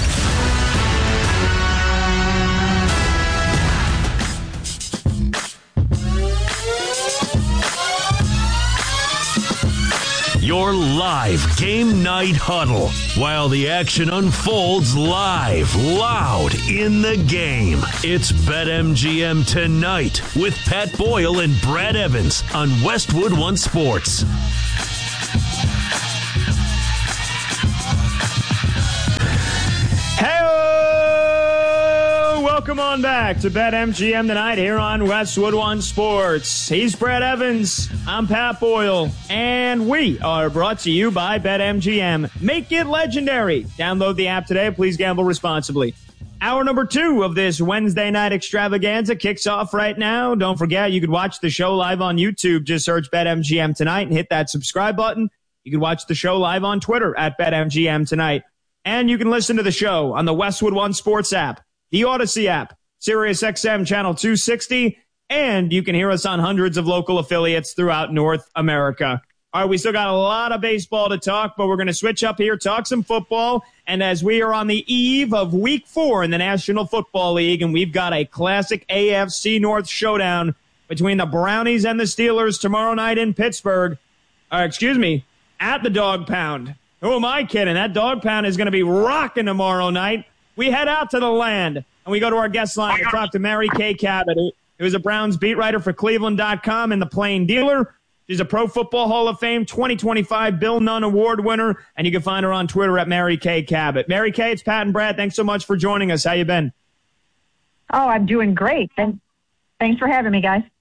[SPEAKER 17] Your live game night huddle while the action unfolds live, loud in the game. It's BetMGM Tonight with Pat Boyle and Brad Evans on Westwood One Sports.
[SPEAKER 19] Hey, welcome on back to BetMGM Tonight here on Westwood One Sports. He's Brad Evans. I'm Pat Boyle. And we are brought to you by BetMGM. Make it legendary. Download the app today. Please gamble responsibly. Hour number two of this Wednesday night extravaganza kicks off right now. Don't forget, you could watch the show live on YouTube. Just search BetMGM Tonight and hit that subscribe button. You can watch the show live on Twitter at BetMGM Tonight. And you can listen to the show on the Westwood One Sports app, the Odyssey app, Sirius X M Channel two sixty, and you can hear us on hundreds of local affiliates throughout North America. All right, we still got a lot of baseball to talk, but we're going to switch up here, talk some football. And as we are on the eve of week four in the National Football League, and we've got a classic A F C North showdown between the Brownies and the Steelers tomorrow night in Pittsburgh, or excuse me, at the Dog Pound. Who am I kidding? That Dog Pound is going to be rocking tomorrow night. We head out to the land, and we go to our guest line to talk to Mary Kay Cabot, who is a Browns beat writer for Cleveland dot com and The Plain Dealer. She's a Pro Football Hall of Fame twenty twenty-five Bill Nunn Award winner, and you can find her on Twitter at Mary Kay Cabot. Mary Kay, it's Pat and Brad. Thanks so much for joining us. How you been?
[SPEAKER 20] Oh, I'm doing great. Thanks for having me, guys.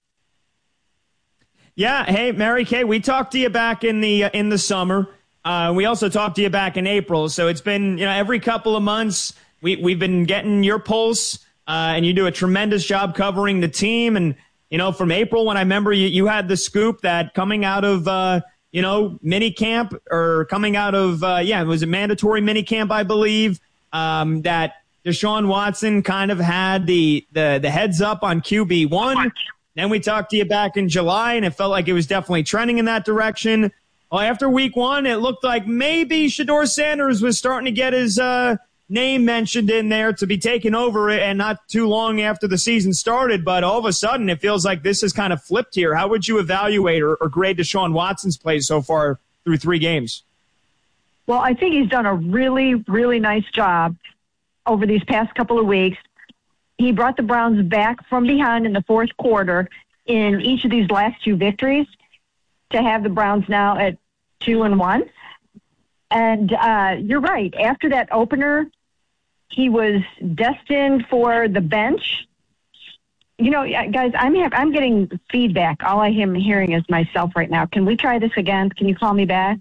[SPEAKER 19] Yeah, hey, Mary Kay, we talked to you back in the uh, in the summer. Uh, we also talked to you back in April, so it's been, you know, every couple of months we, we've been getting your pulse, uh, and you do a tremendous job covering the team. And, you know, from April, when I remember you, you had the scoop that coming out of, uh, you know, mini camp or coming out of, uh, yeah, it was a mandatory mini camp, I believe, um, that Deshaun Watson kind of had the, the, the heads up on Q B one. Then we talked to you back in July, and it felt like it was definitely trending in that direction. Well, after week one, it looked like maybe Shedeur Sanders was starting to get his uh, name mentioned in there to be taken over, and not too long after the season started. But all of a sudden, it feels like this has kind of flipped here. How would you evaluate or, or grade Deshaun Watson's play so far through three games?
[SPEAKER 20] Well, I think he's done a really, really nice job over these past couple of weeks. He brought the Browns back from behind in the fourth quarter in each of these last two victories to have the Browns now at two and one. And uh, you're right. After that opener, he was destined for the bench. You know, guys, I'm have, I'm getting feedback. All I am hearing is myself right now. Can we try this again? Can you call me back?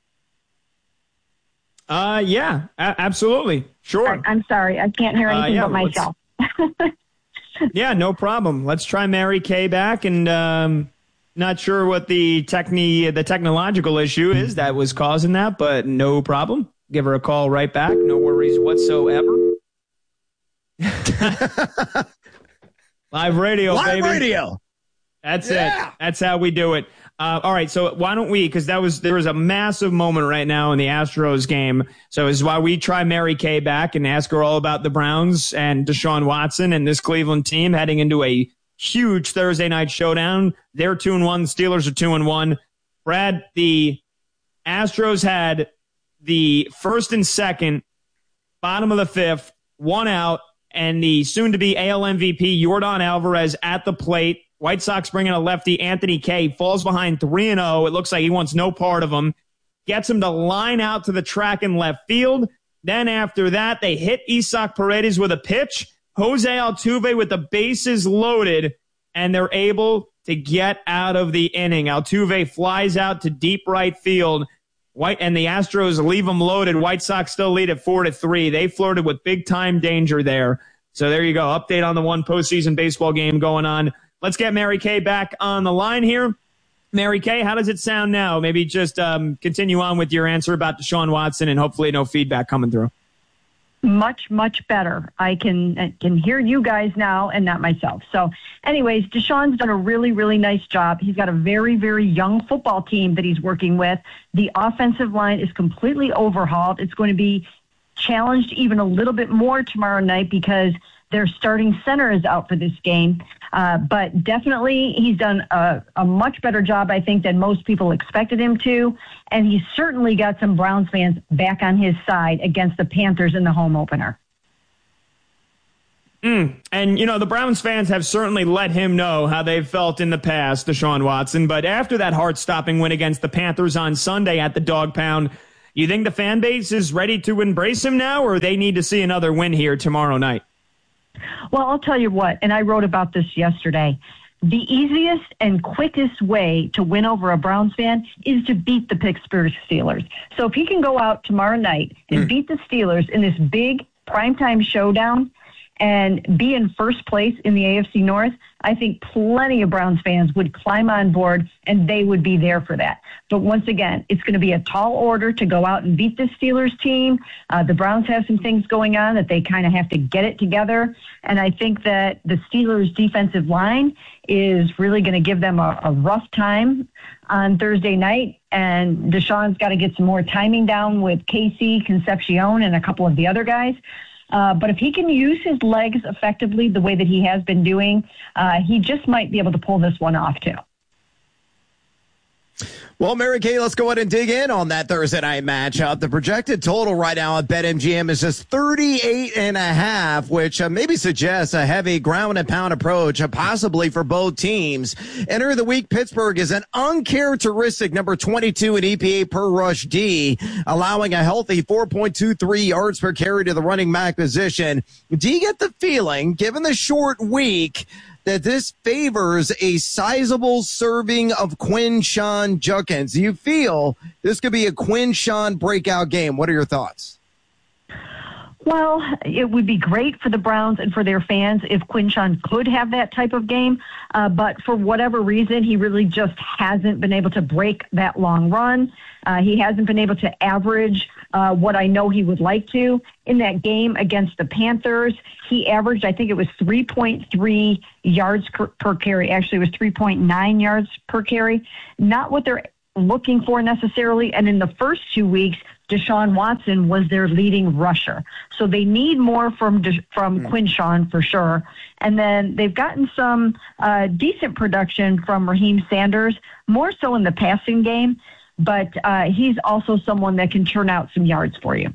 [SPEAKER 19] Uh, yeah, a- absolutely. Sure.
[SPEAKER 20] I'm sorry. I can't hear anything
[SPEAKER 19] uh, yeah,
[SPEAKER 20] but myself.
[SPEAKER 19] Yeah, no problem. Let's try Mary Kay back, and um, not sure what the techni- the technological issue is that was causing that, but no problem. Give her a call right back. No worries whatsoever. Live radio,
[SPEAKER 18] Live
[SPEAKER 19] baby.
[SPEAKER 18] radio.
[SPEAKER 19] That's
[SPEAKER 18] Yeah.
[SPEAKER 19] it. That's how we do it. Uh, all right, so why don't we, because that was there was a massive moment right now in the Astros game. So this is why we try Mary Kay back and ask her all about the Browns and Deshaun Watson and this Cleveland team heading into a huge Thursday night showdown. They're two and one. The Steelers are two and one. Brad, the Astros had the first and second, bottom of the fifth, one out, and the soon-to-be A L M V P Yordan Alvarez at the plate. White Sox bring in a lefty, Anthony Kay, falls behind three and oh. It looks like he wants no part of him. Gets him to line out to the track in left field. Then after that, they hit Isaac Paredes with a pitch. Jose Altuve with the bases loaded, and they're able to get out of the inning. Altuve flies out to deep right field. White and the Astros leave them loaded. White Sox still lead at four to three. They flirted with big-time danger there. So there you go. Update on the one postseason baseball game going on. Let's get Mary Kay back on the line here. Mary Kay, how does it sound now? Maybe just um, continue on with your answer about Deshaun Watson and hopefully no feedback coming through.
[SPEAKER 20] Much, much better. I can I can hear you guys now and not myself. So anyways, Deshaun's done a really, really nice job. He's got a very, very young football team that he's working with. The offensive line is completely overhauled. It's going to be challenged even a little bit more tomorrow night because their starting center is out for this game. Uh, but definitely he's done a, a much better job, I think, than most people expected him to. And he's certainly got some Browns fans back on his side against the Panthers in the home opener.
[SPEAKER 19] Mm. And, you know, the Browns fans have certainly let him know how they've felt in the past, Deshaun Watson. But after that heart-stopping win against the Panthers on Sunday at the Dog Pound, you think the fan base is ready to embrace him now, or they need to see another win here tomorrow night?
[SPEAKER 20] Well, I'll tell you what, and I wrote about this yesterday. The easiest and quickest way to win over a Browns fan is to beat the Pittsburgh Steelers. So if he can go out tomorrow night and mm. beat the Steelers in this big primetime showdown and be in first place in the A F C North, I think plenty of Browns fans would climb on board and they would be there for that. But once again, it's going to be a tall order to go out and beat the Steelers team. Uh, the Browns have some things going on that they kind of have to get it together. And I think that the Steelers defensive line is really going to give them a, a rough time on Thursday night. And Deshaun's got to get some more timing down with Casey, Concepcion, and a couple of the other guys. Uh, but if he can use his legs effectively the way that he has been doing, uh, he just might be able to pull this one off too.
[SPEAKER 2] Well, Mary Kay, let's go ahead and dig in on that Thursday night matchup. The projected total right now at BetMGM is just thirty-eight and a half, which uh, maybe suggests a heavy ground and pound approach, uh, possibly for both teams. Enter the week, Pittsburgh is an uncharacteristic number twenty-two in E P A per rush D, allowing a healthy four point two three yards per carry to the running back position. Do you get the feeling, given the short week, that this favors a sizable serving of Quinshon Judkins? Do you feel this could be a Quinshon breakout game? What are your thoughts?
[SPEAKER 20] Well, it would be great for the Browns and for their fans if Quinshon could have that type of game. Uh, but for whatever reason, he really just hasn't been able to break that long run. Uh, he hasn't been able to average uh, what I know he would like to. In that game against the Panthers, he averaged, I think it was three point three yards per, per carry. Actually, it was three point nine yards per carry. Not what they're looking for necessarily. And in the first two weeks, Deshaun Watson was their leading rusher. So they need more from from mm. Quinshon for sure. And then they've gotten some uh, decent production from Raheem Sanders, more so in the passing game. But uh, he's also someone that can turn out some yards for you.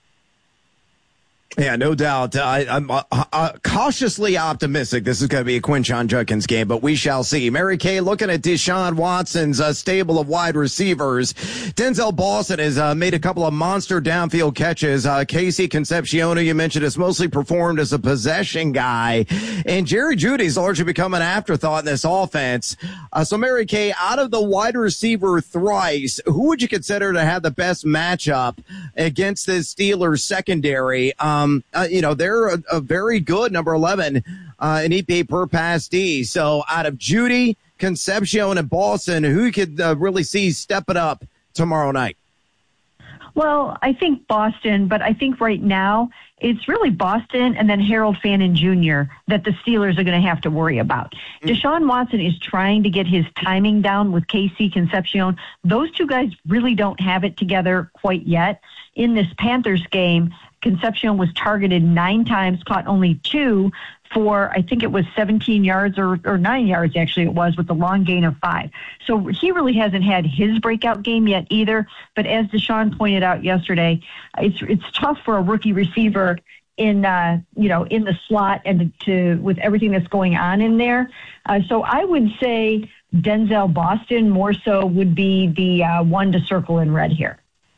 [SPEAKER 2] Yeah, no doubt. Uh, I, I'm uh, uh, cautiously optimistic this is going to be a Quinshon Judkins game, but we shall see. Mary Kay, looking at Deshaun Watson's uh, stable of wide receivers, Denzel Boston has uh, made a couple of monster downfield catches. Uh, Casey Concepcion, you mentioned, has mostly performed as a possession guy, and Jerry Jeudy's largely become an afterthought in this offense. Uh, so, Mary Kay, out of the wide receiver thrice, who would you consider to have the best matchup against this Steelers secondary? Um, Um, uh, you know, they're a, a very good number eleven uh, in E P A per pass D. So out of Jeudy, Concepcion, and Boston, who could uh, really see stepping up tomorrow night?
[SPEAKER 20] Well, I think Boston, but I think right now it's really Boston and then Harold Fannin Junior that the Steelers are going to have to worry about. Mm. Deshaun Watson is trying to get his timing down with Casey Concepcion. Those two guys really don't have it together quite yet. In this Panthers game, Concepcion was targeted nine times, caught only two for, I think it was seventeen yards or, or nine yards, actually it was, with the long gain of five. So he really hasn't had his breakout game yet either. But as Deshaun pointed out yesterday, it's it's tough for a rookie receiver in, uh, you know, in the slot and to with everything that's going on in there. Uh, so I would say Denzel Boston more so would be the uh, one to circle in red here.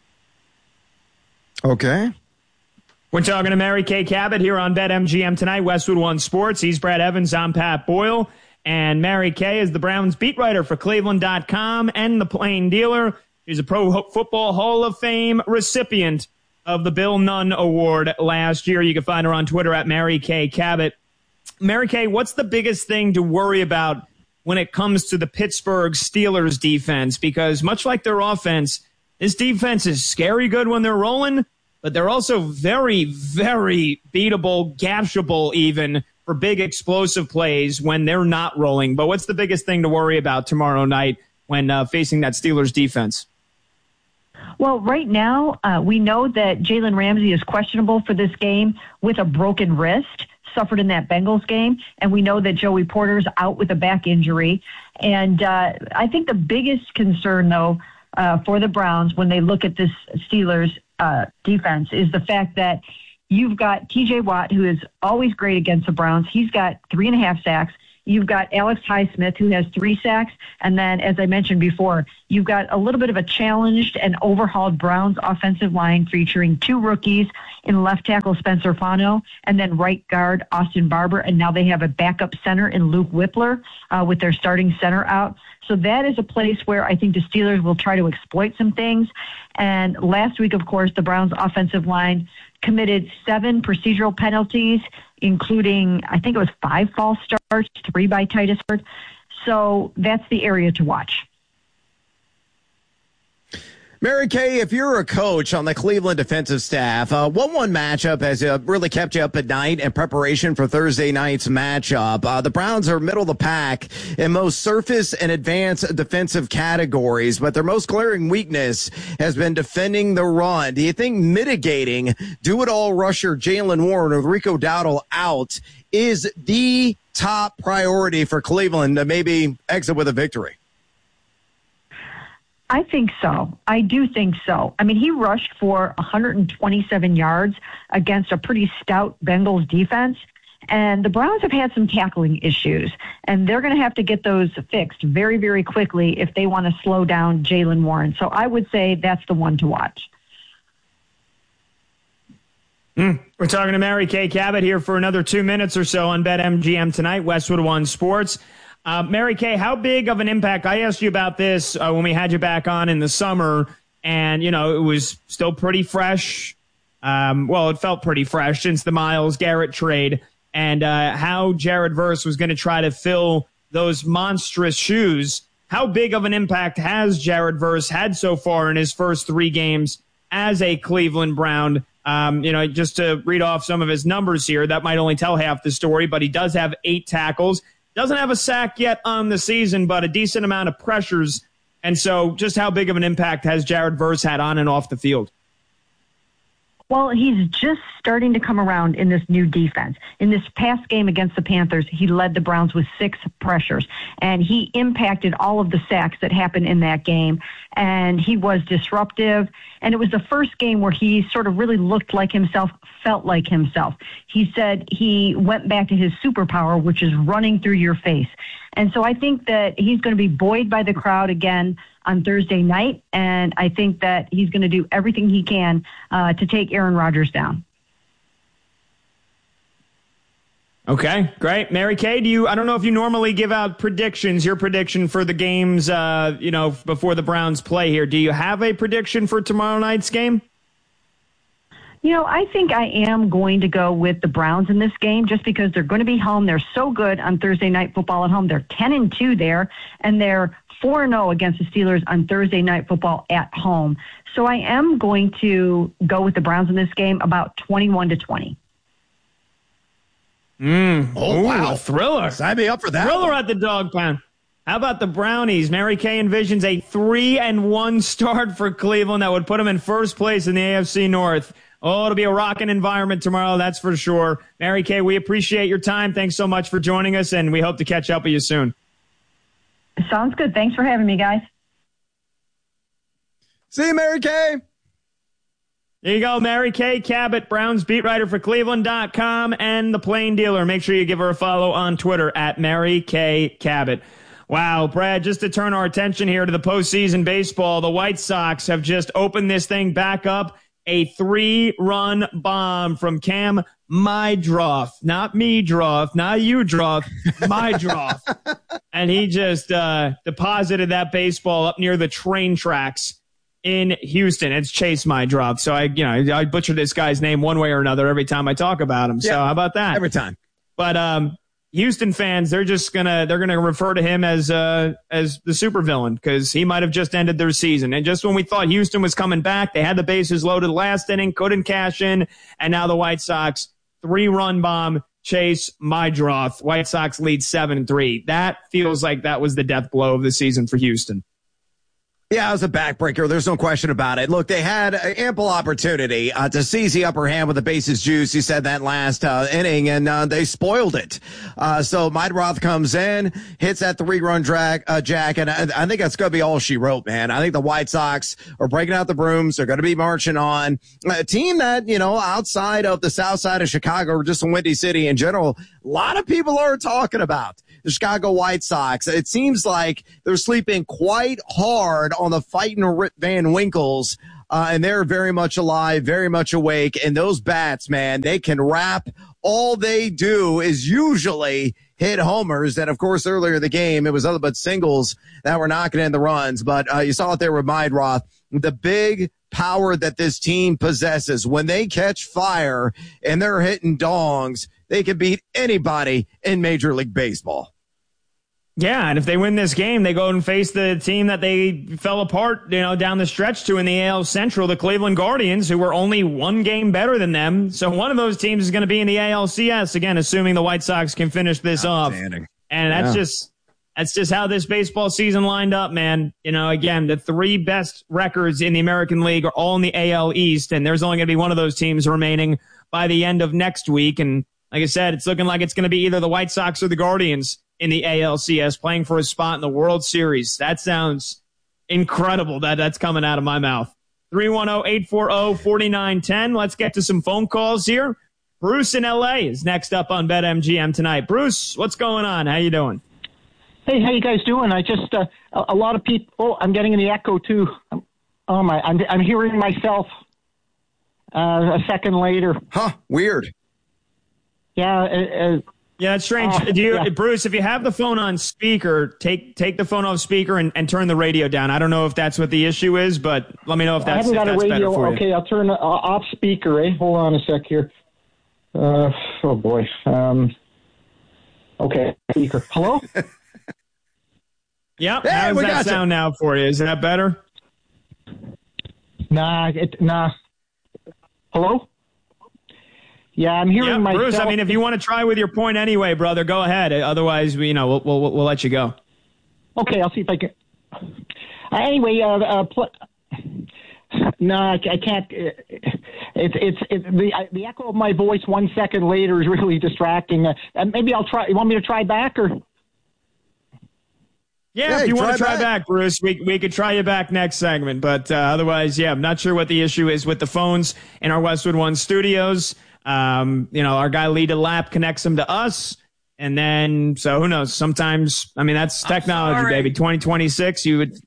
[SPEAKER 2] Okay.
[SPEAKER 19] We're talking to Mary Kay Cabot here on BetMGM tonight, Westwood One Sports. He's Brad Evans. I'm Pat Boyle. And Mary Kay is the Browns beat writer for Cleveland dot com and The Plain Dealer. She's a Pro Football Hall of Fame recipient of the Bill Nunn Award last year. You can find her on Twitter at Mary Kay Cabot. Mary Kay, what's the biggest thing to worry about when it comes to the Pittsburgh Steelers defense? Because much like their offense, this defense is scary good when they're rolling, but they're also very, very beatable, gashable even for big explosive plays when they're not rolling. But what's the biggest thing to worry about tomorrow night when uh, facing that Steelers defense?
[SPEAKER 20] Well, right now, uh, we know that Jalen Ramsey is questionable for this game with a broken wrist, suffered in that Bengals game. And we know that Joey Porter's out with a back injury. And uh, I think the biggest concern, though, uh, for the Browns when they look at this Steelers uh, defense is the fact that you've got T J Watt, who is always great against the Browns. He's got three and a half sacks. You've got Alex Highsmith, who has three sacks. And then, as I mentioned before, you've got a little bit of a challenged and overhauled Browns offensive line featuring two rookies in left tackle Spencer Fano and then right guard Austin Barber. And now they have a backup center in Luke Whippler uh, with their starting center out. So that is a place where I think the Steelers will try to exploit some things. And last week, of course, the Browns offensive line committed seven procedural penalties, including, I think it was five false starts, three by Titus Hurd. So that's the area to watch.
[SPEAKER 2] Mary Kay, if you're a coach on the Cleveland defensive staff, uh, what one matchup has uh, really kept you up at night in preparation for Thursday night's matchup? Uh, the Browns are middle of the pack in most surface and advanced defensive categories, but their most glaring weakness has been defending the run. Do you think mitigating do-it-all rusher Jaylen Warren with Rico Dowdle out is the top priority for Cleveland to maybe exit with a victory?
[SPEAKER 20] I think so. I do think so. I mean, he rushed for one hundred twenty-seven yards against a pretty stout Bengals defense. And the Browns have had some tackling issues, and they're going to have to get those fixed very, very quickly if they want to slow down Jaylen Warren. So I would say that's the one to watch.
[SPEAKER 19] Mm. We're talking to Mary Kay Cabot here for another two minutes or so on BetMGM tonight, Westwood One Sports. Uh, Mary Kay, how big of an impact? I asked you about this uh, when we had you back on in the summer, and, you know, it was still pretty fresh. Um, well, it felt pretty fresh since the Myles Garrett trade, and uh, how Jared Verse was going to try to fill those monstrous shoes. How big of an impact has Jared Verse had so far in his first three games as a Cleveland Brown? Um, you know, just to read off some of his numbers here, that might only tell half the story, but he does have eight tackles. Doesn't have a sack yet on the season, but a decent amount of pressures. And so just how big of an impact has Jared Verse had on and off the field?
[SPEAKER 20] Well, he's just starting to come around in this new defense. In this past game against the Panthers, he led the Browns with six pressures, and he impacted all of the sacks that happened in that game, and he was disruptive. And it was the first game where he sort of really looked like himself, felt like himself. He said he went back to his superpower, which is running through your face. And so I think that he's going to be buoyed by the crowd again on Thursday night, and I think that he's going to do everything he can uh, to take Aaron Rodgers down.
[SPEAKER 19] Okay, great. Mary Kay, do you, I don't know if you normally give out predictions, your prediction for the games, uh, you know, before the Browns play here. Do you have a prediction for tomorrow night's game?
[SPEAKER 20] You know, I think I am going to go with the Browns in this game just because they're going to be home. They're so good on Thursday Night Football at home. They're ten and two there, and they're four and oh against the Steelers on Thursday Night Football at home. So I am going to go with the Browns in this game about twenty-one to twenty.
[SPEAKER 19] Mm.
[SPEAKER 2] Oh,
[SPEAKER 19] Ooh,
[SPEAKER 2] wow.
[SPEAKER 19] A thriller.
[SPEAKER 2] Sign me up for that.
[SPEAKER 19] Thriller at the dog pound. How about the Brownies? Mary Kay envisions a three and one start for Cleveland that would put them in first place in the A F C North. Oh, it'll be a rocking environment tomorrow, that's for sure. Mary Kay, we appreciate your time. Thanks so much for joining us, and we hope to catch up with you soon.
[SPEAKER 20] Sounds good. Thanks for having me, guys.
[SPEAKER 2] See you, Mary Kay.
[SPEAKER 19] There you go, Mary Kay Cabot, Browns beat writer for Cleveland dot com and The Plain Dealer. Make sure you give her a follow on Twitter at Mary Kay Cabot. Wow, Brad, just to turn our attention here to the postseason baseball, the White Sox have just opened this thing back up. A three-run bomb from Cam Mydroth. Not me, Droth. Not you, Droth. Mydroth. And he just uh, deposited that baseball up near the train tracks in Houston. It's Chase Mydroth. So I, you know, I butcher this guy's name one way or another every time I talk about him. So
[SPEAKER 2] yeah,
[SPEAKER 19] how about that?
[SPEAKER 2] Every time.
[SPEAKER 19] But um, Houston fans, they're just gonna they're gonna refer to him as uh as the supervillain because he might have just ended their season. And just when we thought Houston was coming back, they had the bases loaded last inning, couldn't cash in, and now the White Sox three-run bomb. Chase Mydroth. White Sox lead seven and three. That feels like that was the death blow of the season for Houston.
[SPEAKER 2] Yeah, it was a backbreaker. There's no question about it. Look, they had ample opportunity uh, to seize the upper hand with the bases juice. He said that last uh, inning, and uh, they spoiled it. Uh, so Meidroth comes in, hits that three-run drag, uh, jack, and I, I think that's going to be all she wrote, man. I think the White Sox are breaking out the brooms. They're going to be marching on. A team that, you know, outside of the south side of Chicago, or just in Windy City in general, a lot of people are talking about the Chicago White Sox. It seems like they're sleeping quite hard on the fighting Rip Van Winkles, uh, and they're very much alive, very much awake. And those bats, man, they can rap. All they do is usually hit homers. And, of course, earlier in the game, it was other but singles that were knocking in the runs. But uh, you saw it there with Meidroth. The big power that this team possesses, when they catch fire and they're hitting dongs, they can beat anybody in Major League Baseball.
[SPEAKER 19] Yeah, and if they win this game, they go and face the team that they fell apart, you know, down the stretch to in the A L Central, the Cleveland Guardians, who were only one game better than them. So one of those teams is going to be in the A L C S, again, assuming the White Sox can finish this off. And that's yeah. just that's just how this baseball season lined up, man. You know, again, the three best records in the American League are all in the A L East, and there's only going to be one of those teams remaining by the end of next week. And like I said, it's looking like it's going to be either the White Sox or the Guardians in the A L C S playing for a spot in the World Series. That sounds incredible that that's coming out of my mouth. three one zero, eight four zero, four nine one zero. Let's get to some phone calls here. Bruce in L A is next up on BetMGM tonight. Bruce, what's going on? How you doing?
[SPEAKER 21] Hey, how you guys doing? I just, uh, a, a lot of people, oh, I'm getting the echo too. Oh my, I'm, I'm hearing myself uh, a second later.
[SPEAKER 2] Huh, weird.
[SPEAKER 21] Yeah, uh, uh,
[SPEAKER 19] Yeah, it's strange.
[SPEAKER 21] Uh,
[SPEAKER 19] Do you,
[SPEAKER 21] yeah.
[SPEAKER 19] Bruce, if you have the phone on speaker, take take the phone off speaker and, and turn the radio down. I don't know if that's what the issue is, but let me know if that's,
[SPEAKER 21] I haven't got
[SPEAKER 19] if that's
[SPEAKER 21] a radio.
[SPEAKER 19] better for you.
[SPEAKER 21] Okay, I'll turn uh, off speaker, eh? Hold on a sec here. Uh, oh, boy. Um, okay, speaker. Hello?
[SPEAKER 19] Yep.
[SPEAKER 21] Hey,
[SPEAKER 19] How does
[SPEAKER 21] we
[SPEAKER 19] that
[SPEAKER 21] got
[SPEAKER 19] sound
[SPEAKER 21] you.
[SPEAKER 19] now for you? Is that better?
[SPEAKER 21] Nah, it, nah. Hello? Yeah, I'm hearing
[SPEAKER 19] Yeah,
[SPEAKER 21] myself.
[SPEAKER 19] Bruce, I mean, if you want to try with your point anyway, brother, go ahead. Otherwise, we, you know, we'll, we'll we'll let you go.
[SPEAKER 21] Okay, I'll see if I can. Uh, anyway, uh, uh, pl- no, I, I can't. Uh, it's it's it, the uh, the echo of my voice one second later is really distracting. Uh, maybe I'll try. You want me to try back or?
[SPEAKER 19] Yeah,
[SPEAKER 21] Hey,
[SPEAKER 19] if you want to
[SPEAKER 21] try
[SPEAKER 19] try back. back, Bruce, we we could try you back next segment. But uh, otherwise, yeah, I'm not sure what the issue is with the phones in our Westwood One studios. Um, you know, our guy Lee DeLapp connects them to us. And then, so who knows? Sometimes, I mean, that's technology, baby. twenty twenty-six, you would.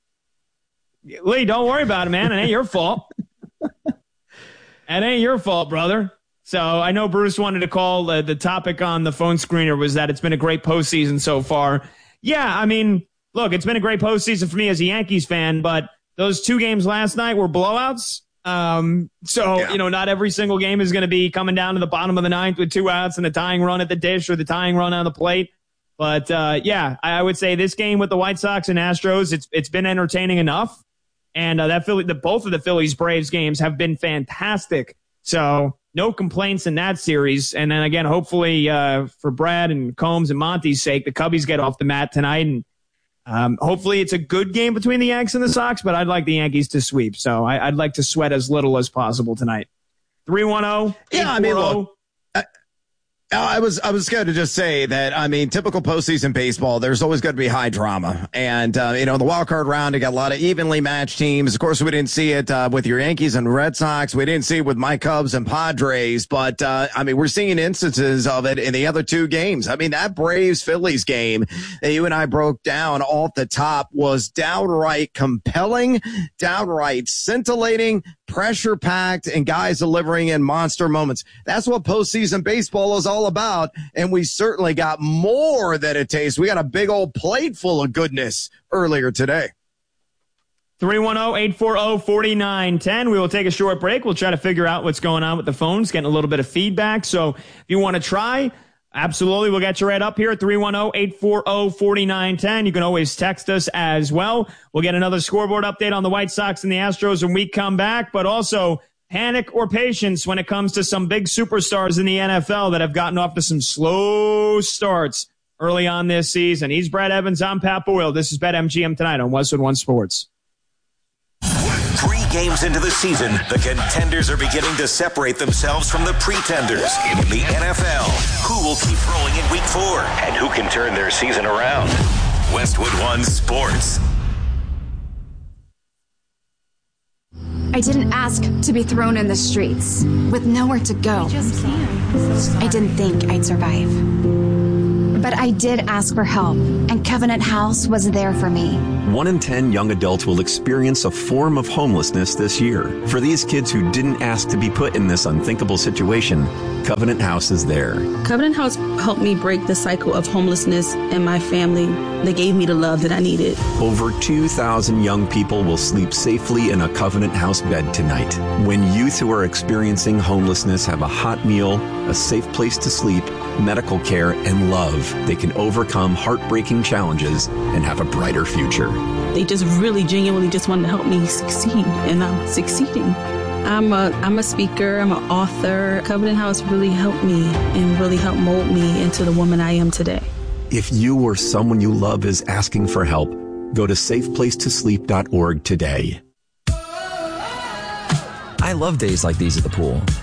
[SPEAKER 19] Lee, don't worry about it, man. It ain't your fault. It ain't your fault, brother. So I know Bruce wanted to call. Uh, the topic on the phone screener was that it's been a great postseason so far. Yeah, I mean, look, it's been a great postseason for me as a Yankees fan, but those two games last night were blowouts. Um, so, yeah. you know, not every single game is going to be coming down to the bottom of the ninth with two outs and a tying run at the dish or the tying run on the plate. But, uh, yeah, I would say this game with the White Sox and Astros, it's, it's been entertaining enough. And, uh, that Philly, the, both of the Phillies Braves games have been fantastic. So no complaints in that series. And then again, hopefully, uh, for Brad and Combs and Monty's sake, the Cubbies get off the mat tonight. And, Um, hopefully it's a good game between the Yanks and the Sox, but I'd like the Yankees to sweep. So I, I'd like to sweat as little as possible tonight. three one zero,
[SPEAKER 2] Yeah, I mean, look, I, I was I was going to just say that, I mean, typical postseason baseball, there's always going to be high drama. And, uh, you know, the wild card round, you got a lot of evenly matched teams. Of course, we didn't see it uh, with your Yankees and Red Sox. We didn't see it with my Cubs and Padres. But, uh, I mean, we're seeing instances of it in the other two games. I mean, that Braves-Phillies game that you and I broke down off the top was downright compelling, downright scintillating, pressure-packed, and guys delivering in monster moments. That's what postseason baseball is all about, and we certainly got more than it tastes. We got a big old plate full of goodness earlier today.
[SPEAKER 19] three one zero, eight four zero, four nine one zero. We will take a short break. We'll try to figure out what's going on with the phones, getting a little bit of feedback. So if you want to try, absolutely, we'll get you right up here at three one zero, eight four zero, four nine one zero. You can always text us as well. We'll get another scoreboard update on the White Sox and the Astros when we come back, but also panic or patience when it comes to some big superstars in the N F L that have gotten off to some slow starts early on this season. He's Brad Evans. I'm Pat Boyle. This is BetMGM tonight on Westwood One Sports.
[SPEAKER 9] games into the season, the contenders are beginning to separate themselves from the pretenders. In the N F L, who will keep rolling in week four and who can turn their season around? Westwood One Sports.
[SPEAKER 22] I didn't ask to be thrown in the streets with nowhere to go. I didn't think I'd survive. But I did ask for help, and Covenant House was there for me.
[SPEAKER 23] One in ten young adults will experience a form of homelessness this year. For these kids who didn't ask to be put in this unthinkable situation, Covenant House is there.
[SPEAKER 24] Covenant House helped me break the cycle of homelessness in my family. They gave me the love that I needed.
[SPEAKER 23] Over two thousand young people will sleep safely in a Covenant House bed tonight. When youth who are experiencing homelessness have a hot meal, a safe place to sleep, medical care, and love, they can overcome heartbreaking challenges and have a brighter future.
[SPEAKER 24] They just really genuinely just wanted to help me succeed, and I'm succeeding. I'm a, I'm a speaker, I'm an author. Covenant House really helped me and really helped mold me into the woman I am today.
[SPEAKER 23] If you or someone you love is asking for help, go to safe place to sleep dot org today.
[SPEAKER 25] I love days like these at the pool.